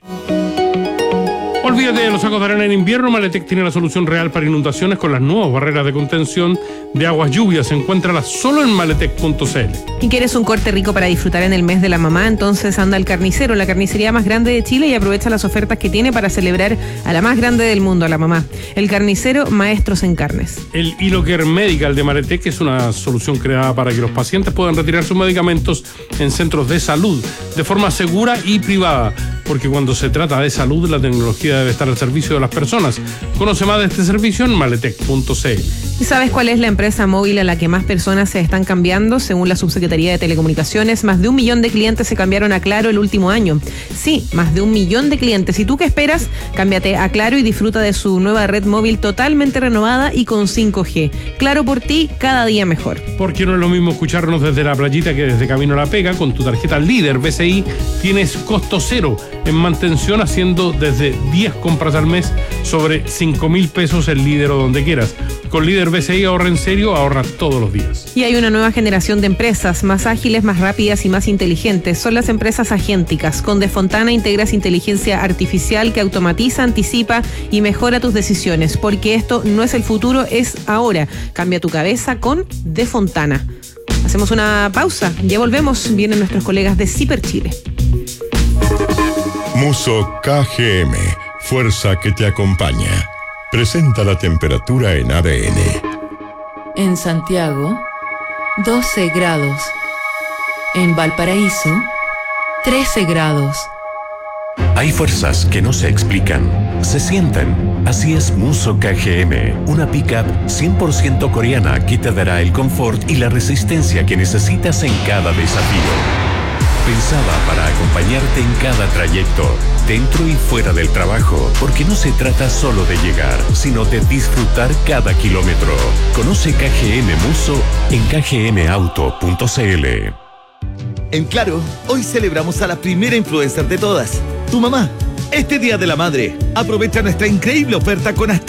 Olvídate de los sacos de arena en invierno. Maletec tiene la solución real para inundaciones con las nuevas barreras de contención de aguas lluvias. Encuéntralas solo en maletec.cl. ¿Y quieres un corte rico para disfrutar en el mes de la mamá? Entonces anda al Carnicero, la carnicería más grande de Chile, y aprovecha las ofertas que tiene para celebrar a la más grande del mundo, a la mamá. El Carnicero, maestros en carnes. El iLocker Medical de Maletec es una solución creada para que los pacientes puedan retirar sus medicamentos en centros de salud de forma segura y privada, porque cuando se trata de salud, la tecnología debe estar al servicio de las personas. Conoce más de este servicio en maletec.cl. ¿Y sabes cuál es la empresa móvil a la que más personas se están cambiando? Según la Subsecretaría de Telecomunicaciones, más de 1 millón de clientes se cambiaron a Claro el último año. Sí, más de 1 millón de clientes. ¿Y tú qué esperas? Cámbiate a Claro y disfruta de su nueva red móvil totalmente renovada y con 5G. Claro por ti, cada día mejor. Porque no es lo mismo escucharnos desde la playita que desde camino a la pega. Con tu tarjeta Líder BCI tienes costo cero en mantención, haciendo desde 10 compras al mes sobre 5.000 pesos el Líder o donde quieras. Con Líder BCI ahorra en serio, ahorra todos los días. Y hay una nueva generación de empresas más ágiles, más rápidas y más inteligentes. Son las empresas agénticas. Con Defontana integras inteligencia artificial que automatiza, anticipa y mejora tus decisiones. Porque esto no es el futuro, es ahora. Cambia tu cabeza con Defontana. Hacemos una pausa, ya volvemos. Vienen nuestros colegas de Ciper Chile. Muso KGM, fuerza que te acompaña. Presenta la temperatura en ADN. En Santiago, 12 grados. En Valparaíso, 13 grados. Hay fuerzas que no se explican, se sienten. Así es Muso KGM, una pickup 100% coreana que te dará el confort y la resistencia que necesitas en cada desafío. Pensada para acompañarte en cada trayecto, dentro y fuera del trabajo, porque no se trata solo de llegar, sino de disfrutar cada kilómetro. Conoce KGM Muso en kgmauto.cl. En Claro, hoy celebramos a la primera influencer de todas, tu mamá. Este Día de la Madre, aprovecha nuestra increíble oferta con hasta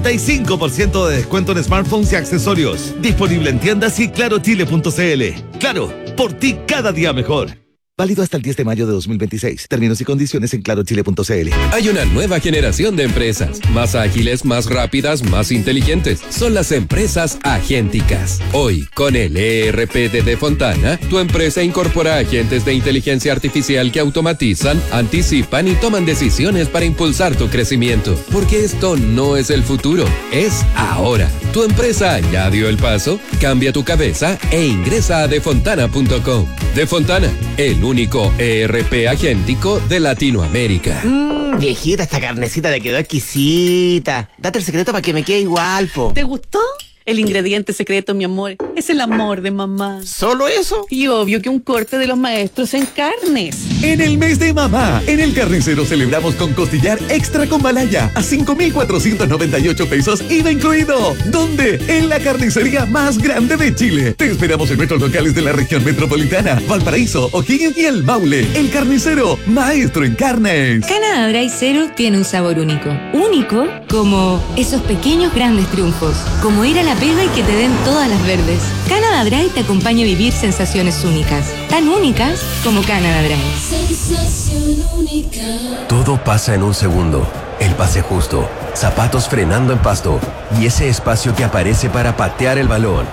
65% de descuento en smartphones y accesorios. Disponible en tiendas y clarochile.cl. Claro, por ti cada día mejor. Válido hasta el 10 de mayo de 2026. Términos y condiciones en clarochile.cl. Hay una nueva generación de empresas, más ágiles, más rápidas, más inteligentes. Son las empresas agénticas. Hoy, con el ERP de Defontana, tu empresa incorpora agentes de inteligencia artificial que automatizan, anticipan y toman decisiones para impulsar tu crecimiento. Porque esto no es el futuro, es ahora. ¿Tu empresa ya dio el paso? Cambia tu cabeza e ingresa a defontana.com. Defontana, el único ERP agéntico de Latinoamérica. Viejita, esta carnecita te quedó exquisita. Date el secreto para que me quede igual, po. ¿Te gustó? El ingrediente secreto, mi amor, es el amor de mamá. ¿Solo eso? Y obvio que un corte de los maestros en carnes. En el mes de mamá, en el Carnicero celebramos con costillar extra con malaya a 5,498 pesos, IVA incluido. ¿Dónde? En la carnicería más grande de Chile. Te esperamos en nuestros locales de la región metropolitana, Valparaíso, O'Higgins y El Maule. El Carnicero, maestro en carnes. Canada Dry Zero tiene un sabor único. Único como esos pequeños grandes triunfos. Como ir a la pega y que te den todas las verdes. Canada Dry te acompaña a vivir sensaciones únicas. Tan únicas como Canada Dry. Sensación única. Todo pasa en un segundo. El pase justo, zapatos frenando en pasto y ese espacio que aparece para patear el balón.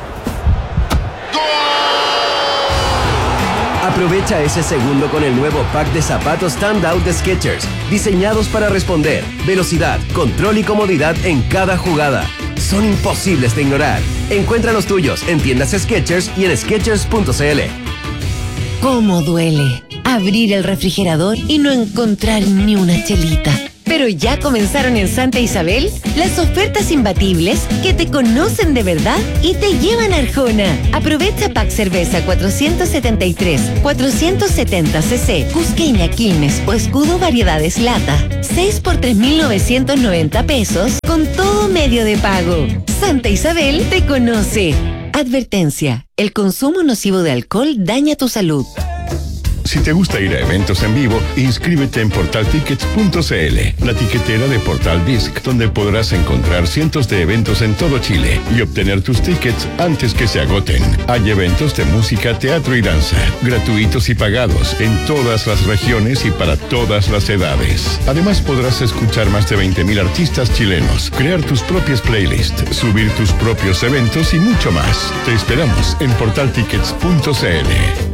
Aprovecha ese segundo con el nuevo pack de zapatos Standout de Skechers, diseñados para responder, velocidad, control y comodidad en cada jugada. Son imposibles de ignorar. Encuentra los tuyos en tiendas Skechers y en Skechers.cl. ¿Cómo duele abrir el refrigerador y no encontrar ni una chelita? Pero ya comenzaron en Santa Isabel las ofertas imbatibles que te conocen de verdad y te llevan a Arjona. Aprovecha pack cerveza 473, 470 cc, Cusqueña, Quilmes o Escudo Variedades Lata. 6 por 3.990 pesos con todo medio de pago. Santa Isabel te conoce. Advertencia: el consumo nocivo de alcohol daña tu salud. Si te gusta ir a eventos en vivo, inscríbete en portaltickets.cl, la tiquetera de Portal Disc, donde podrás encontrar cientos de eventos en todo Chile y obtener tus tickets antes que se agoten. Hay eventos de música, teatro y danza, gratuitos y pagados, en todas las regiones y para todas las edades. Además, podrás escuchar más de 20.000 artistas chilenos, crear tus propias playlists, subir tus propios eventos y mucho más. Te esperamos en portaltickets.cl.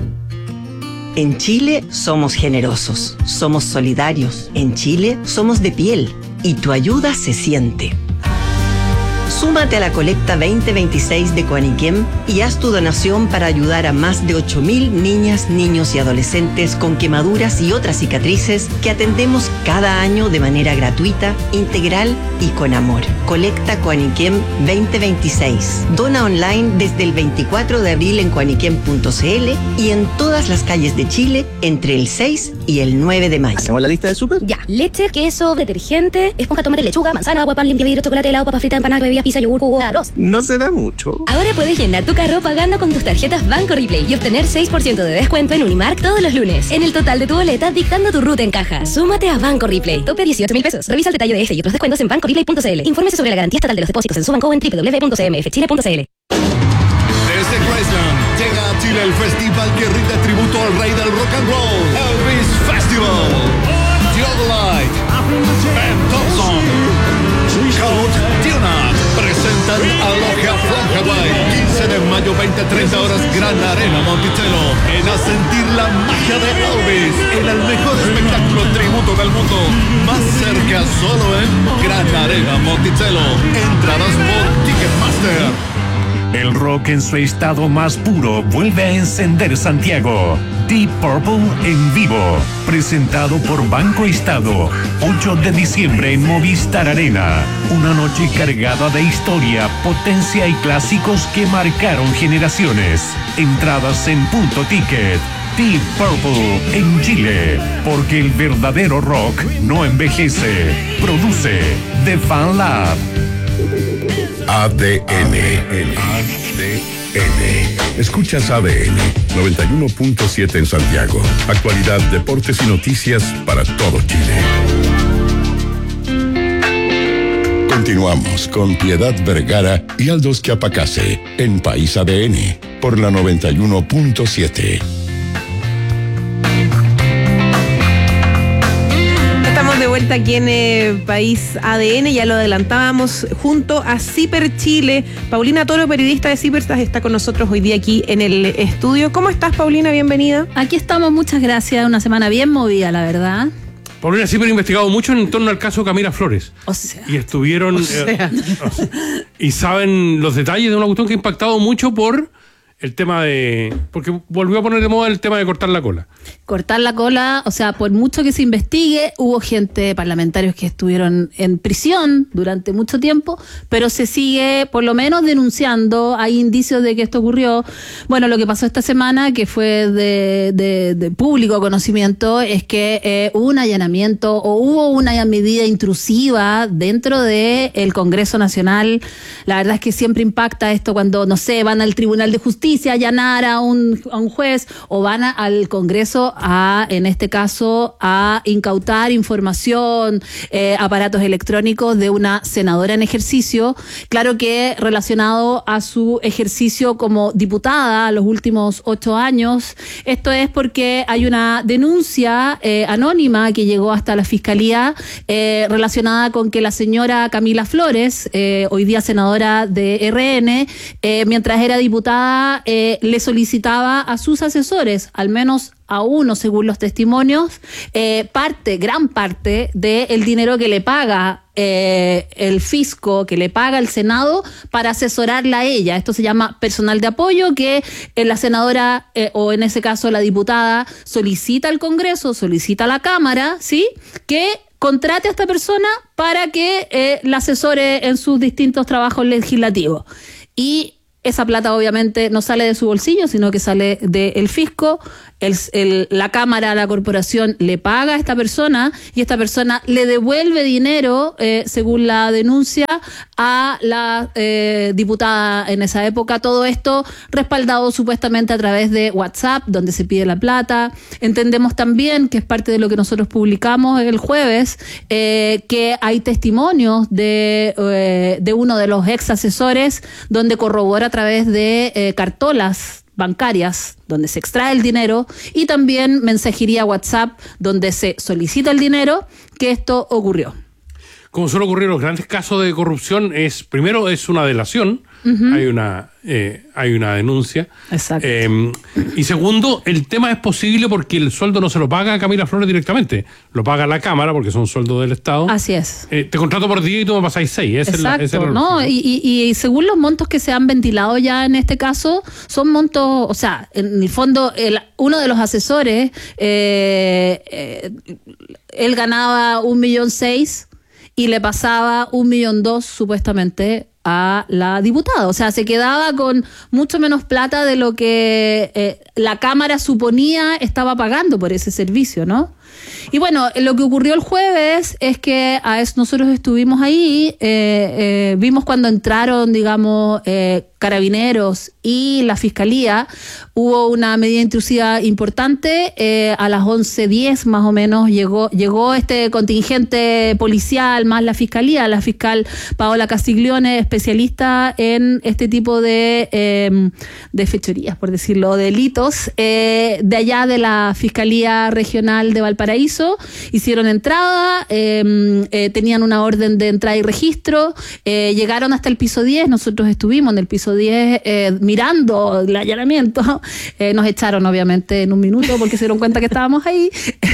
En Chile somos generosos, somos solidarios. En Chile somos de piel y tu ayuda se siente. Súmate a la colecta 2026 de Coaniquem y haz tu donación para ayudar a más de 8.000 niñas, niños y adolescentes con quemaduras y otras cicatrices que atendemos cada año de manera gratuita, integral y con amor. Colecta Coaniquem 2026. Dona online desde el 24 de abril en coaniquem.cl y en todas las calles de Chile entre el 6 y el 9 de mayo. ¿Hacemos la lista de súper? Ya, leche, queso, detergente, esponja, tomate, lechuga, manzana, agua, pan, limpia vidrio, chocolate, helado, papa frita, empanada, bebida, pizza, yogur, jugo, arroz. No se da mucho. Ahora puedes llenar tu carro pagando con tus tarjetas Banco Replay y obtener 6% de descuento en Unimark todos los lunes. En el total de tu boleta, dictando tu ruta en caja. Súmate a Banco Replay. Tope 18.000 pesos. Revisa el detalle de este y otros descuentos en bancoreplay.cl. Infórmese sobre la garantía estatal de los depósitos en su banco o en www.cmfchile.cl. Desde Graceland llega a Chile el festival que rinde tributo al rey del rock and roll, Elvis Festival. Theodolite, Ben Thompson, Count Tionat presentan a Logia from Hawaii. 15 de mayo, 20-30 horas, Gran Arena Monticello. Ven a sentir la magia de Elvis en el mejor espectáculo tributo del mundo. Más cerca solo en Gran Arena Monticello. Entradas por Ticketmaster. El rock en su estado más puro vuelve a encender Santiago. Deep Purple en vivo, presentado por Banco Estado, 8 de diciembre en Movistar Arena. Una noche cargada de historia, potencia y clásicos que marcaron generaciones. Entradas en Punto Ticket. Deep Purple en Chile, porque el verdadero rock no envejece. Produce The Fan Lab. ADN. Escuchas ADN 91.7 en Santiago. Actualidad, deportes y noticias para todo Chile. Continuamos con Piedad Vergara y Aldous Quiapacase en País ADN por la 91.7. De vuelta aquí en País ADN, ya lo adelantábamos, junto a Ciper Chile. Paulina Toro, periodista de Ciper, está con nosotros hoy día aquí en el estudio. ¿Cómo estás, Paulina? Bienvenida. Aquí estamos, muchas gracias. Una semana bien movida, la verdad. Paulina Ciper ha investigado mucho en torno al caso Camila Flores. O sea. Y estuvieron... y saben los detalles de una cuestión que ha impactado mucho por... el tema de... porque volvió a poner de moda el tema de cortar la cola. Cortar la cola, o sea, por mucho que se investigue, hubo gente, parlamentarios que estuvieron en prisión durante mucho tiempo, pero se sigue por lo menos denunciando, hay indicios de que esto ocurrió. Bueno, lo que pasó esta semana, que fue de público conocimiento, es que hubo un allanamiento o hubo una medida intrusiva dentro del Congreso Nacional. La verdad es que siempre impacta esto cuando, no sé, van al Tribunal de Justicia allanar a un juez o van al Congreso en este caso, a incautar información, aparatos electrónicos de una senadora en ejercicio, claro que relacionado a su ejercicio como diputada los últimos 8 años. Esto es porque hay una denuncia anónima que llegó hasta la Fiscalía relacionada con que la señora Camila Flores, hoy día senadora de RN, mientras era diputada, le solicitaba a sus asesores, al menos a uno según los testimonios, gran parte del dinero que le paga el fisco, que le paga el Senado para asesorarla a ella. Esto se llama personal de apoyo, que la senadora o en ese caso la diputada solicita al Congreso, solicita a la Cámara, ¿sí?, que contrate a esta persona para que la asesore en sus distintos trabajos legislativos. Y esa plata obviamente no sale de su bolsillo, sino que sale del fisco. La Cámara, la corporación le paga a esta persona y esta persona le devuelve dinero, según la denuncia, a la diputada en esa época. Todo esto respaldado supuestamente a través de WhatsApp, donde se pide la plata. Entendemos también, que es parte de lo que nosotros publicamos el jueves, que hay testimonios de uno de los ex asesores donde corrobora a través de cartolas bancarias donde se extrae el dinero y también mensajería WhatsApp donde se solicita el dinero, que esto ocurrió. Como suele ocurrir en los grandes casos de corrupción, primero es una delación, hay una denuncia. Exacto. Y segundo, el tema es posible porque el sueldo no se lo paga a Camila Flores directamente, lo paga la Cámara porque son sueldos del Estado. Así es. Te contrato por 10 y tú me pasáis 6. Exacto, ¿no? Y según los montos que se han ventilado ya en este caso, son montos, o sea, en el fondo, uno de los asesores, él ganaba 1,6 millones y le pasaba 1,2 millones supuestamente a la diputada. O sea, se quedaba con mucho menos plata de lo que la Cámara suponía estaba pagando por ese servicio, ¿no? Y bueno, lo que ocurrió el jueves es que nosotros estuvimos ahí, vimos cuando entraron, digamos, Carabineros y la Fiscalía. Hubo una medida intrusiva importante, a las 11:10 más o menos llegó este contingente policial más la Fiscalía, la fiscal Paola Castiglione, especialista en este tipo de fechorías, por decirlo, delitos, de allá de la Fiscalía Regional de Valparaíso. Hicieron entrada, tenían una orden de entrada y registro, llegaron hasta el piso 10, nosotros estuvimos en el piso 10 mirando el allanamiento, nos echaron obviamente en un minuto porque se dieron cuenta que estábamos ahí,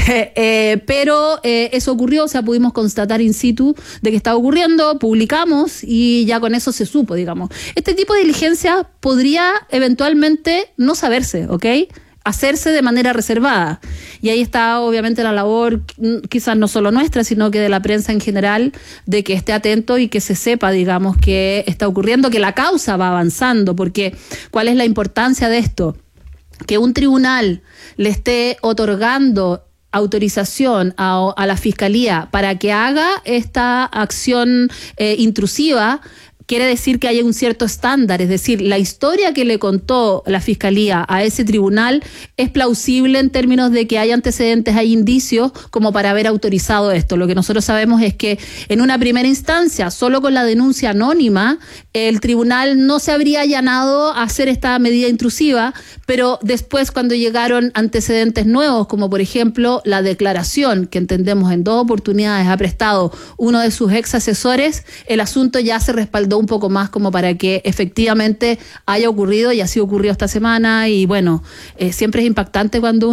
pero eso ocurrió, o sea, pudimos constatar in situ de que estaba ocurriendo, publicamos y ya con eso se supo, digamos. Este tipo de diligencia podría eventualmente no saberse, ¿ok? Hacerse de manera reservada. Y ahí está obviamente la labor, quizás no solo nuestra, sino que de la prensa en general, de que esté atento y que se sepa, digamos, que está ocurriendo, que la causa va avanzando, porque ¿cuál es la importancia de esto? Que un tribunal le esté otorgando autorización a la Fiscalía para que haga esta acción intrusiva, quiere decir que hay un cierto estándar, es decir, la historia que le contó la Fiscalía a ese tribunal es plausible en términos de que hay antecedentes, hay indicios como para haber autorizado esto. Lo que nosotros sabemos es que en una primera instancia, solo con la denuncia anónima, el tribunal no se habría allanado a hacer esta medida intrusiva, pero después cuando llegaron antecedentes nuevos, como por ejemplo la declaración que entendemos en 2 oportunidades ha prestado uno de sus ex asesores, el asunto ya se respaldó un poco más como para que efectivamente haya ocurrido, y así ocurrió esta semana. Y bueno, siempre es impactante cuando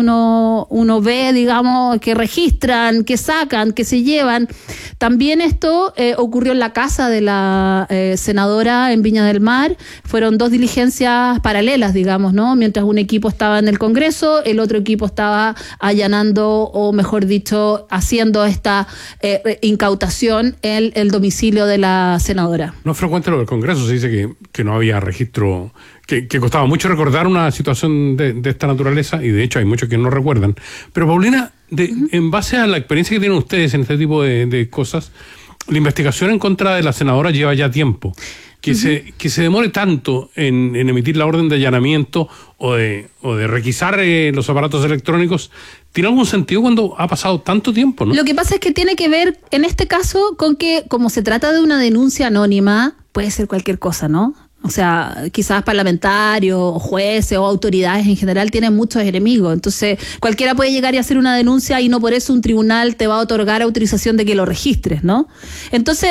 uno ve, digamos, que registran, que sacan, que se llevan. También esto ocurrió en la casa de la senadora en Viña del Mar. Fueron 2 diligencias paralelas, digamos, ¿no? Mientras un equipo estaba en el Congreso, el otro equipo estaba allanando, o mejor dicho, haciendo esta incautación en el domicilio de la senadora. No es frecuente lo del Congreso, se dice que no había registro, que costaba mucho recordar una situación de esta naturaleza, y de hecho hay muchos que no recuerdan. Pero Paulina, en base a la experiencia que tienen ustedes en este tipo de cosas, la investigación en contra de la senadora lleva ya tiempo. Que se demore tanto en emitir la orden de allanamiento o de requisar los aparatos electrónicos, ¿tiene algún sentido cuando ha pasado tanto tiempo, no? Lo que pasa es que tiene que ver, en este caso, con que como se trata de una denuncia anónima, puede ser cualquier cosa, ¿no? O sea, quizás parlamentarios, o jueces o autoridades en general tienen muchos enemigos. Entonces, cualquiera puede llegar y hacer una denuncia y no por eso un tribunal te va a otorgar autorización de que lo registres, ¿no? Entonces,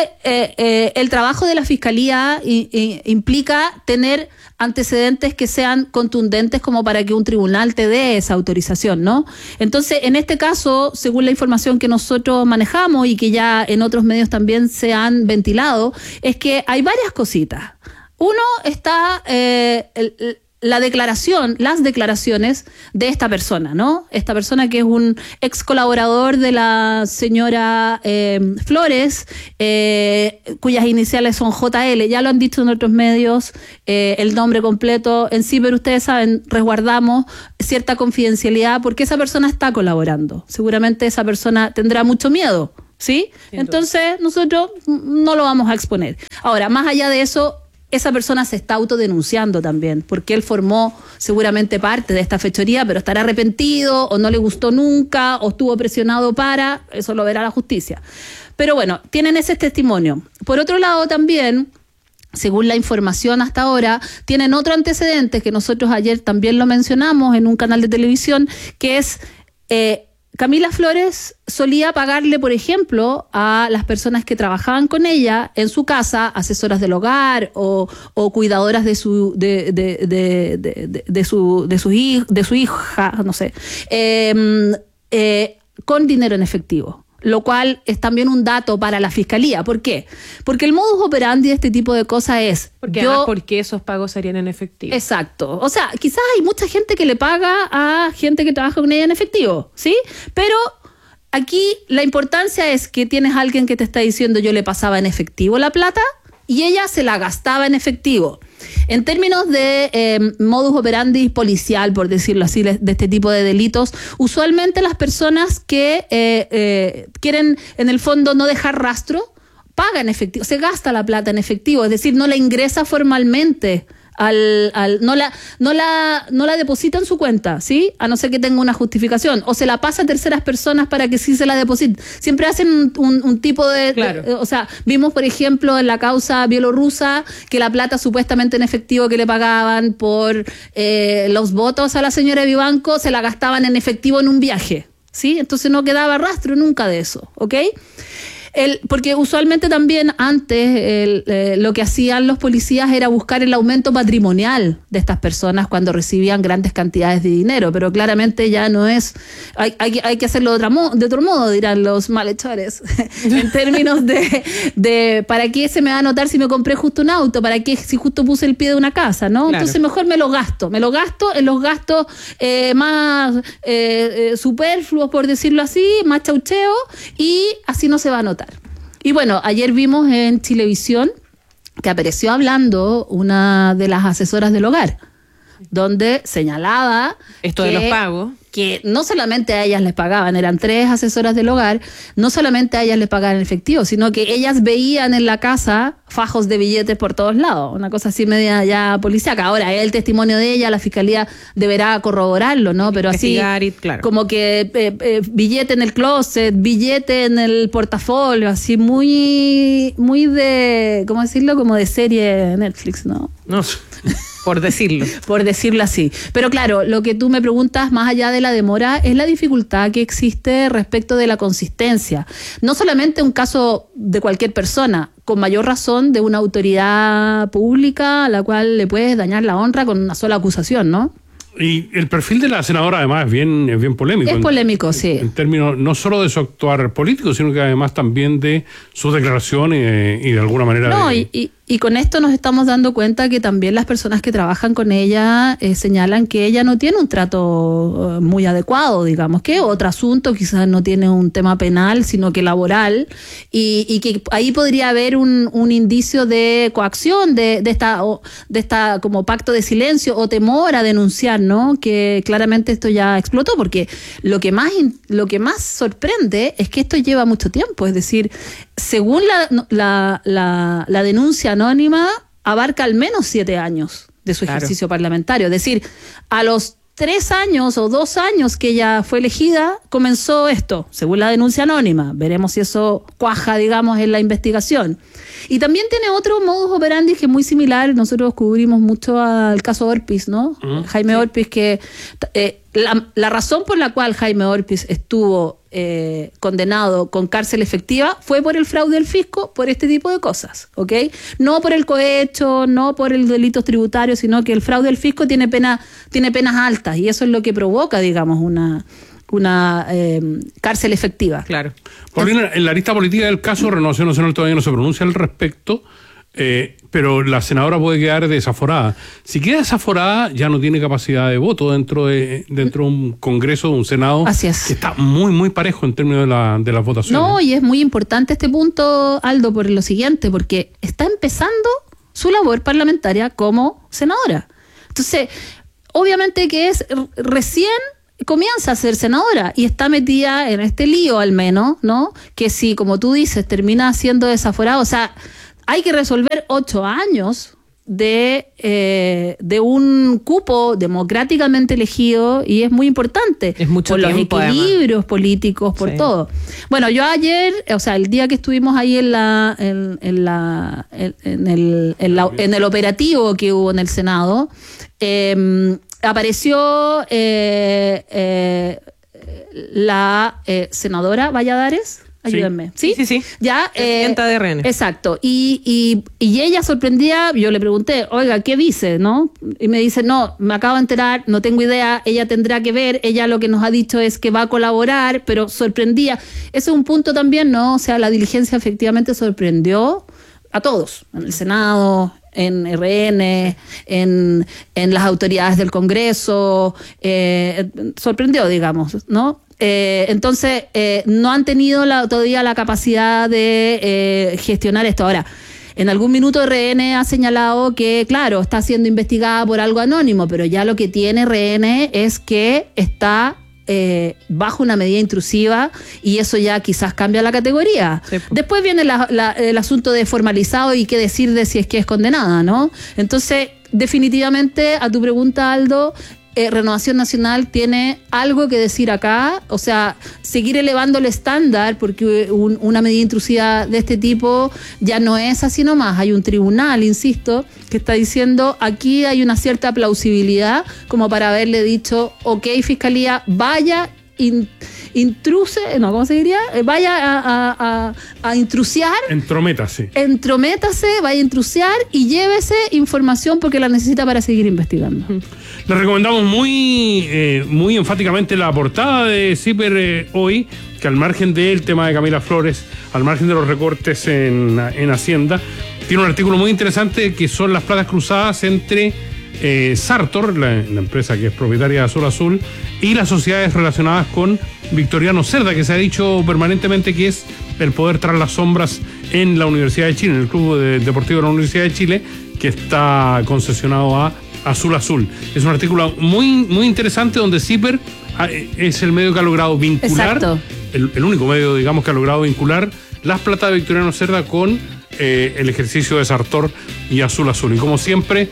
el trabajo de la Fiscalía implica tener antecedentes que sean contundentes como para que un tribunal te dé esa autorización, ¿no? Entonces, en este caso, según la información que nosotros manejamos y que ya en otros medios también se han ventilado, es que hay varias cositas. Uno está las declaraciones de esta persona, ¿no? Esta persona que es un ex colaborador de la señora Flores, cuyas iniciales son JL, ya lo han dicho en otros medios, el nombre completo en sí, pero ustedes saben, resguardamos cierta confidencialidad porque esa persona está colaborando. Seguramente esa persona tendrá mucho miedo, ¿sí? Entonces nosotros no lo vamos a exponer. Ahora, más allá de eso, esa persona se está autodenunciando también, porque él formó seguramente parte de esta fechoría, pero estará arrepentido, o no le gustó nunca, o estuvo presionado para, eso lo verá la justicia. Pero bueno, tienen ese testimonio. Por otro lado también, según la información hasta ahora, tienen otro antecedente que nosotros ayer también lo mencionamos en un canal de televisión, que es Camila Flores solía pagarle, por ejemplo, a las personas que trabajaban con ella en su casa, asesoras del hogar o cuidadoras de su hija, no sé, con dinero en efectivo. Lo cual es también un dato para la fiscalía. ¿Por qué? Porque el modus operandi de este tipo de cosas es... Porque esos pagos serían en efectivo. Exacto. O sea, quizás hay mucha gente que le paga a gente que trabaja con ella en efectivo, ¿sí? Pero aquí la importancia es que tienes a alguien que te está diciendo yo le pasaba en efectivo la plata y ella se la gastaba en efectivo. En términos de modus operandi policial, por decirlo así, de este tipo de delitos, usualmente las personas que quieren en el fondo no dejar rastro, pagan en efectivo, se gasta la plata en efectivo, es decir, no la ingresa formalmente no la deposita en su cuenta, ¿sí? A no ser que tenga una justificación, o se la pasa a terceras personas para que sí se la depositen. Siempre hacen un tipo de, claro. O sea, vimos por ejemplo en la causa bielorrusa que la plata supuestamente en efectivo que le pagaban por los votos a la señora Vivanco se la gastaban en efectivo en un viaje, ¿sí? Entonces no quedaba rastro nunca de eso, ¿ok? Porque usualmente también antes lo que hacían los policías era buscar el aumento patrimonial de estas personas cuando recibían grandes cantidades de dinero, pero claramente ya no es, hay que hacerlo de otro modo, dirán los malhechores, en términos de ¿para qué se me va a notar si me compré justo un auto? ¿Para qué si justo puse el pie de una casa? ¿No? Claro. Entonces mejor me lo gasto en los gastos más superfluos, por decirlo así, más chaucheo, y así no se va a notar. Y bueno, ayer vimos en Chilevisión que apareció hablando una de las asesoras del hogar, donde señalaba esto de los pagos, que no solamente a ellas les pagaban, eran 3 asesoras del hogar, no solamente a ellas les pagaban en efectivo, sino que ellas veían en la casa fajos de billetes por todos lados, una cosa así media ya policíaca. Ahora, el testimonio de ella, la fiscalía deberá corroborarlo, ¿no? Pero así, claro, como que billete en el closet, billete en el portafolio, así muy de, ¿cómo decirlo? Como de serie Netflix, ¿no? No, por decirlo. Por decirlo así. Pero claro, lo que tú me preguntas, más allá de la demora, es la dificultad que existe respecto de la consistencia. No solamente un caso de cualquier persona, con mayor razón de una autoridad pública a la cual le puedes dañar la honra con una sola acusación, ¿no? Y el perfil de la senadora además es bien polémico. Es polémico, sí. En términos no solo de su actuar político, sino que además también de sus declaraciones y de alguna manera... No, y con esto nos estamos dando cuenta que también las personas que trabajan con ella señalan que ella no tiene un trato muy adecuado, digamos, que otro asunto, quizás no tiene un tema penal, sino que laboral, y que ahí podría haber un indicio de coacción de esta como pacto de silencio o temor a denunciar, ¿no? Que claramente esto ya explotó, porque lo que más sorprende es que esto lleva mucho tiempo, es decir, según la denuncia anónima, abarca al menos 7 años de su ejercicio parlamentario. Es decir, a los 3 años o 2 años que ella fue elegida, comenzó esto, según la denuncia anónima. Veremos si eso cuaja, digamos, en la investigación. Y también tiene otro modus operandi que es muy similar. Nosotros cubrimos mucho al caso Orpis, ¿no? Jaime Orpis, que la razón por la cual Jaime Orpis estuvo condenado con cárcel efectiva fue por el fraude del fisco, por este tipo de cosas, ¿ok? No por el cohecho, no por el delito tributario, sino que el fraude del fisco tiene penas altas, y eso es lo que provoca, digamos, una cárcel efectiva. Claro. Paulina, en la lista política del caso, Renovación Nacional todavía no se pronuncia al respecto. pero la senadora puede quedar desaforada. Si queda desaforada, ya no tiene capacidad de voto dentro de un Congreso, de un Senado, Así es, que está muy, muy parejo en términos de las votaciones. No, y es muy importante este punto, Aldo, por lo siguiente, porque está empezando su labor parlamentaria como senadora. Entonces, obviamente que recién comienza a ser senadora y está metida en este lío al menos, ¿no? Que si, como tú dices, termina siendo desaforada, o sea, hay que resolver 8 años de un cupo democráticamente elegido y es muy importante. Es mucho por tiempo, los equilibrios políticos, por todo. Bueno, yo ayer, o sea, el día que estuvimos ahí en el operativo que hubo en el Senado, apareció la senadora Valladares. Ayúdenme. ¿Sí? Sí. Ya, presidenta de RN. Exacto. Y ella sorprendía, yo le pregunté, oiga, ¿qué dice? ¿No? Y me dice, no, me acabo de enterar, no tengo idea, ella tendrá que ver, ella lo que nos ha dicho es que va a colaborar, pero sorprendía. Ese es un punto también, ¿no? O sea, la diligencia efectivamente sorprendió a todos, en el Senado, en RN, en las autoridades del Congreso, sorprendió, digamos, ¿no? Entonces, no han tenido todavía la capacidad de gestionar esto. Ahora, en algún minuto RN ha señalado que, claro, está siendo investigada por algo anónimo, pero ya lo que tiene RN es que está bajo una medida intrusiva y eso ya quizás cambia la categoría. Sí. Después viene el asunto de formalizado y qué decir de si es que es condenada, ¿no? Entonces, definitivamente, a tu pregunta, Aldo, Renovación Nacional tiene algo que decir acá, o sea, seguir elevando el estándar, porque una medida intrusiva de este tipo ya no es así nomás. Hay un tribunal, insisto, que está diciendo aquí hay una cierta plausibilidad como para haberle dicho, ok, Fiscalía, vaya, ¿cómo se diría? Vaya a intrusiar. Entrométase, vaya a intrusiar y llévese información porque la necesita para seguir investigando. Le recomendamos muy enfáticamente la portada de CIPER hoy, que al margen del tema de Camila Flores, al margen de los recortes en Hacienda, tiene un artículo muy interesante que son las platas cruzadas entre Sartor, la empresa que es propietaria de Azul Azul, y las sociedades relacionadas con Victoriano Cerda, que se ha dicho permanentemente que es el poder tras las sombras en la Universidad de Chile, en el Club Deportivo de la Universidad de Chile, que está concesionado a Azul Azul. Es un artículo muy, muy interesante donde CIPER es el medio que ha logrado vincular, el único medio, digamos, que ha logrado vincular las platas de Victoriano Cerda con el ejercicio de Sartor y Azul Azul. Y como siempre,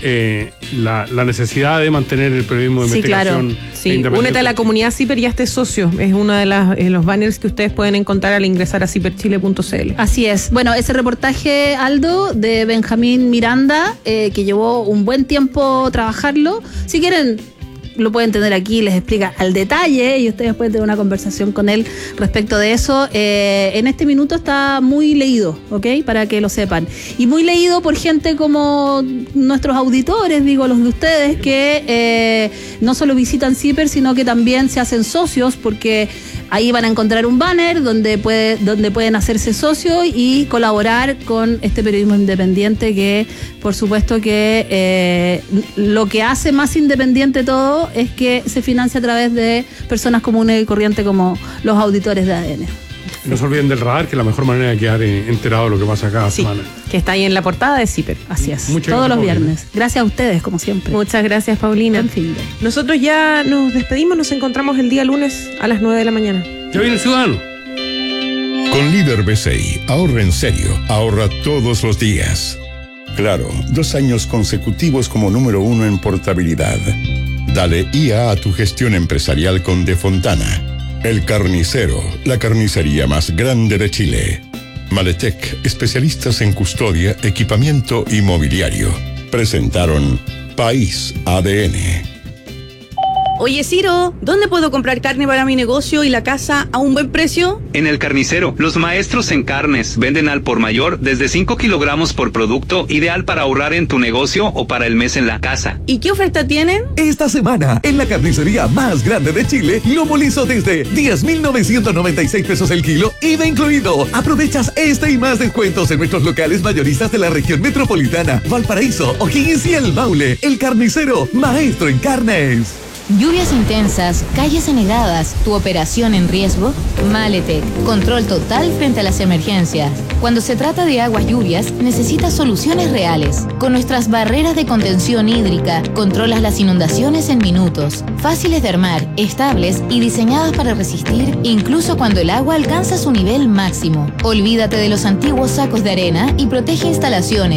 la necesidad de mantener el periodismo de investigación. Claro. Sí, únete a la comunidad CIPER y hazte socio. Es uno de los banners que ustedes pueden encontrar al ingresar a ciperchile.cl. Así es. Bueno, ese reportaje, Aldo, de Benjamín Miranda, que llevó un buen tiempo trabajarlo. Si quieren, lo pueden tener aquí, les explica al detalle y ustedes pueden tener una conversación con él respecto de eso. En este minuto está muy leído, ¿ok? Para que lo sepan. Y muy leído por gente como nuestros auditores, digo, los de ustedes, que no solo visitan CIPER, sino que también se hacen socios, porque ahí van a encontrar un banner donde pueden hacerse socios y colaborar con este periodismo independiente que, por supuesto que lo que hace más independiente todo es que se financia a través de personas comunes y corrientes como los auditores de ADN. No se olviden del radar, que es la mejor manera de quedar enterado de lo que pasa cada semana. Que está ahí en la portada de CIPER. Así es. Todos los viernes. Gracias a ustedes, como siempre. Muchas gracias, Paulina. Nosotros ya nos despedimos, nos encontramos el día lunes a las 9 de la mañana. Ya viene el ciudadano. Con Líder BCI, ahorra en serio, ahorra todos los días. Claro, 2 años consecutivos como número 1 en portabilidad. Dale IA a tu gestión empresarial con De Fontana. El Carnicero, la carnicería más grande de Chile. Maletec, especialistas en custodia, equipamiento y mobiliario. Presentaron País ADN. Oye, Ciro, ¿dónde puedo comprar carne para mi negocio y la casa a un buen precio? En El Carnicero, los maestros en carnes venden al por mayor desde 5 kilogramos por producto, ideal para ahorrar en tu negocio o para el mes en la casa. ¿Y qué oferta tienen? Esta semana, en la carnicería más grande de Chile, lomo liso desde 10.996 pesos el kilo, IVA incluido. Aprovechas este y más descuentos en nuestros locales mayoristas de la región metropolitana, Valparaíso, O'Higgins y El Maule. El Carnicero, maestro en carnes. Lluvias intensas, calles anegadas, tu operación en riesgo. Maletec, control total frente a las emergencias. Cuando se trata de aguas lluvias, necesitas soluciones reales. Con nuestras barreras de contención hídrica, controlas las inundaciones en minutos. Fáciles de armar, estables y diseñadas para resistir incluso cuando el agua alcanza su nivel máximo. Olvídate de los antiguos sacos de arena y protege instalaciones.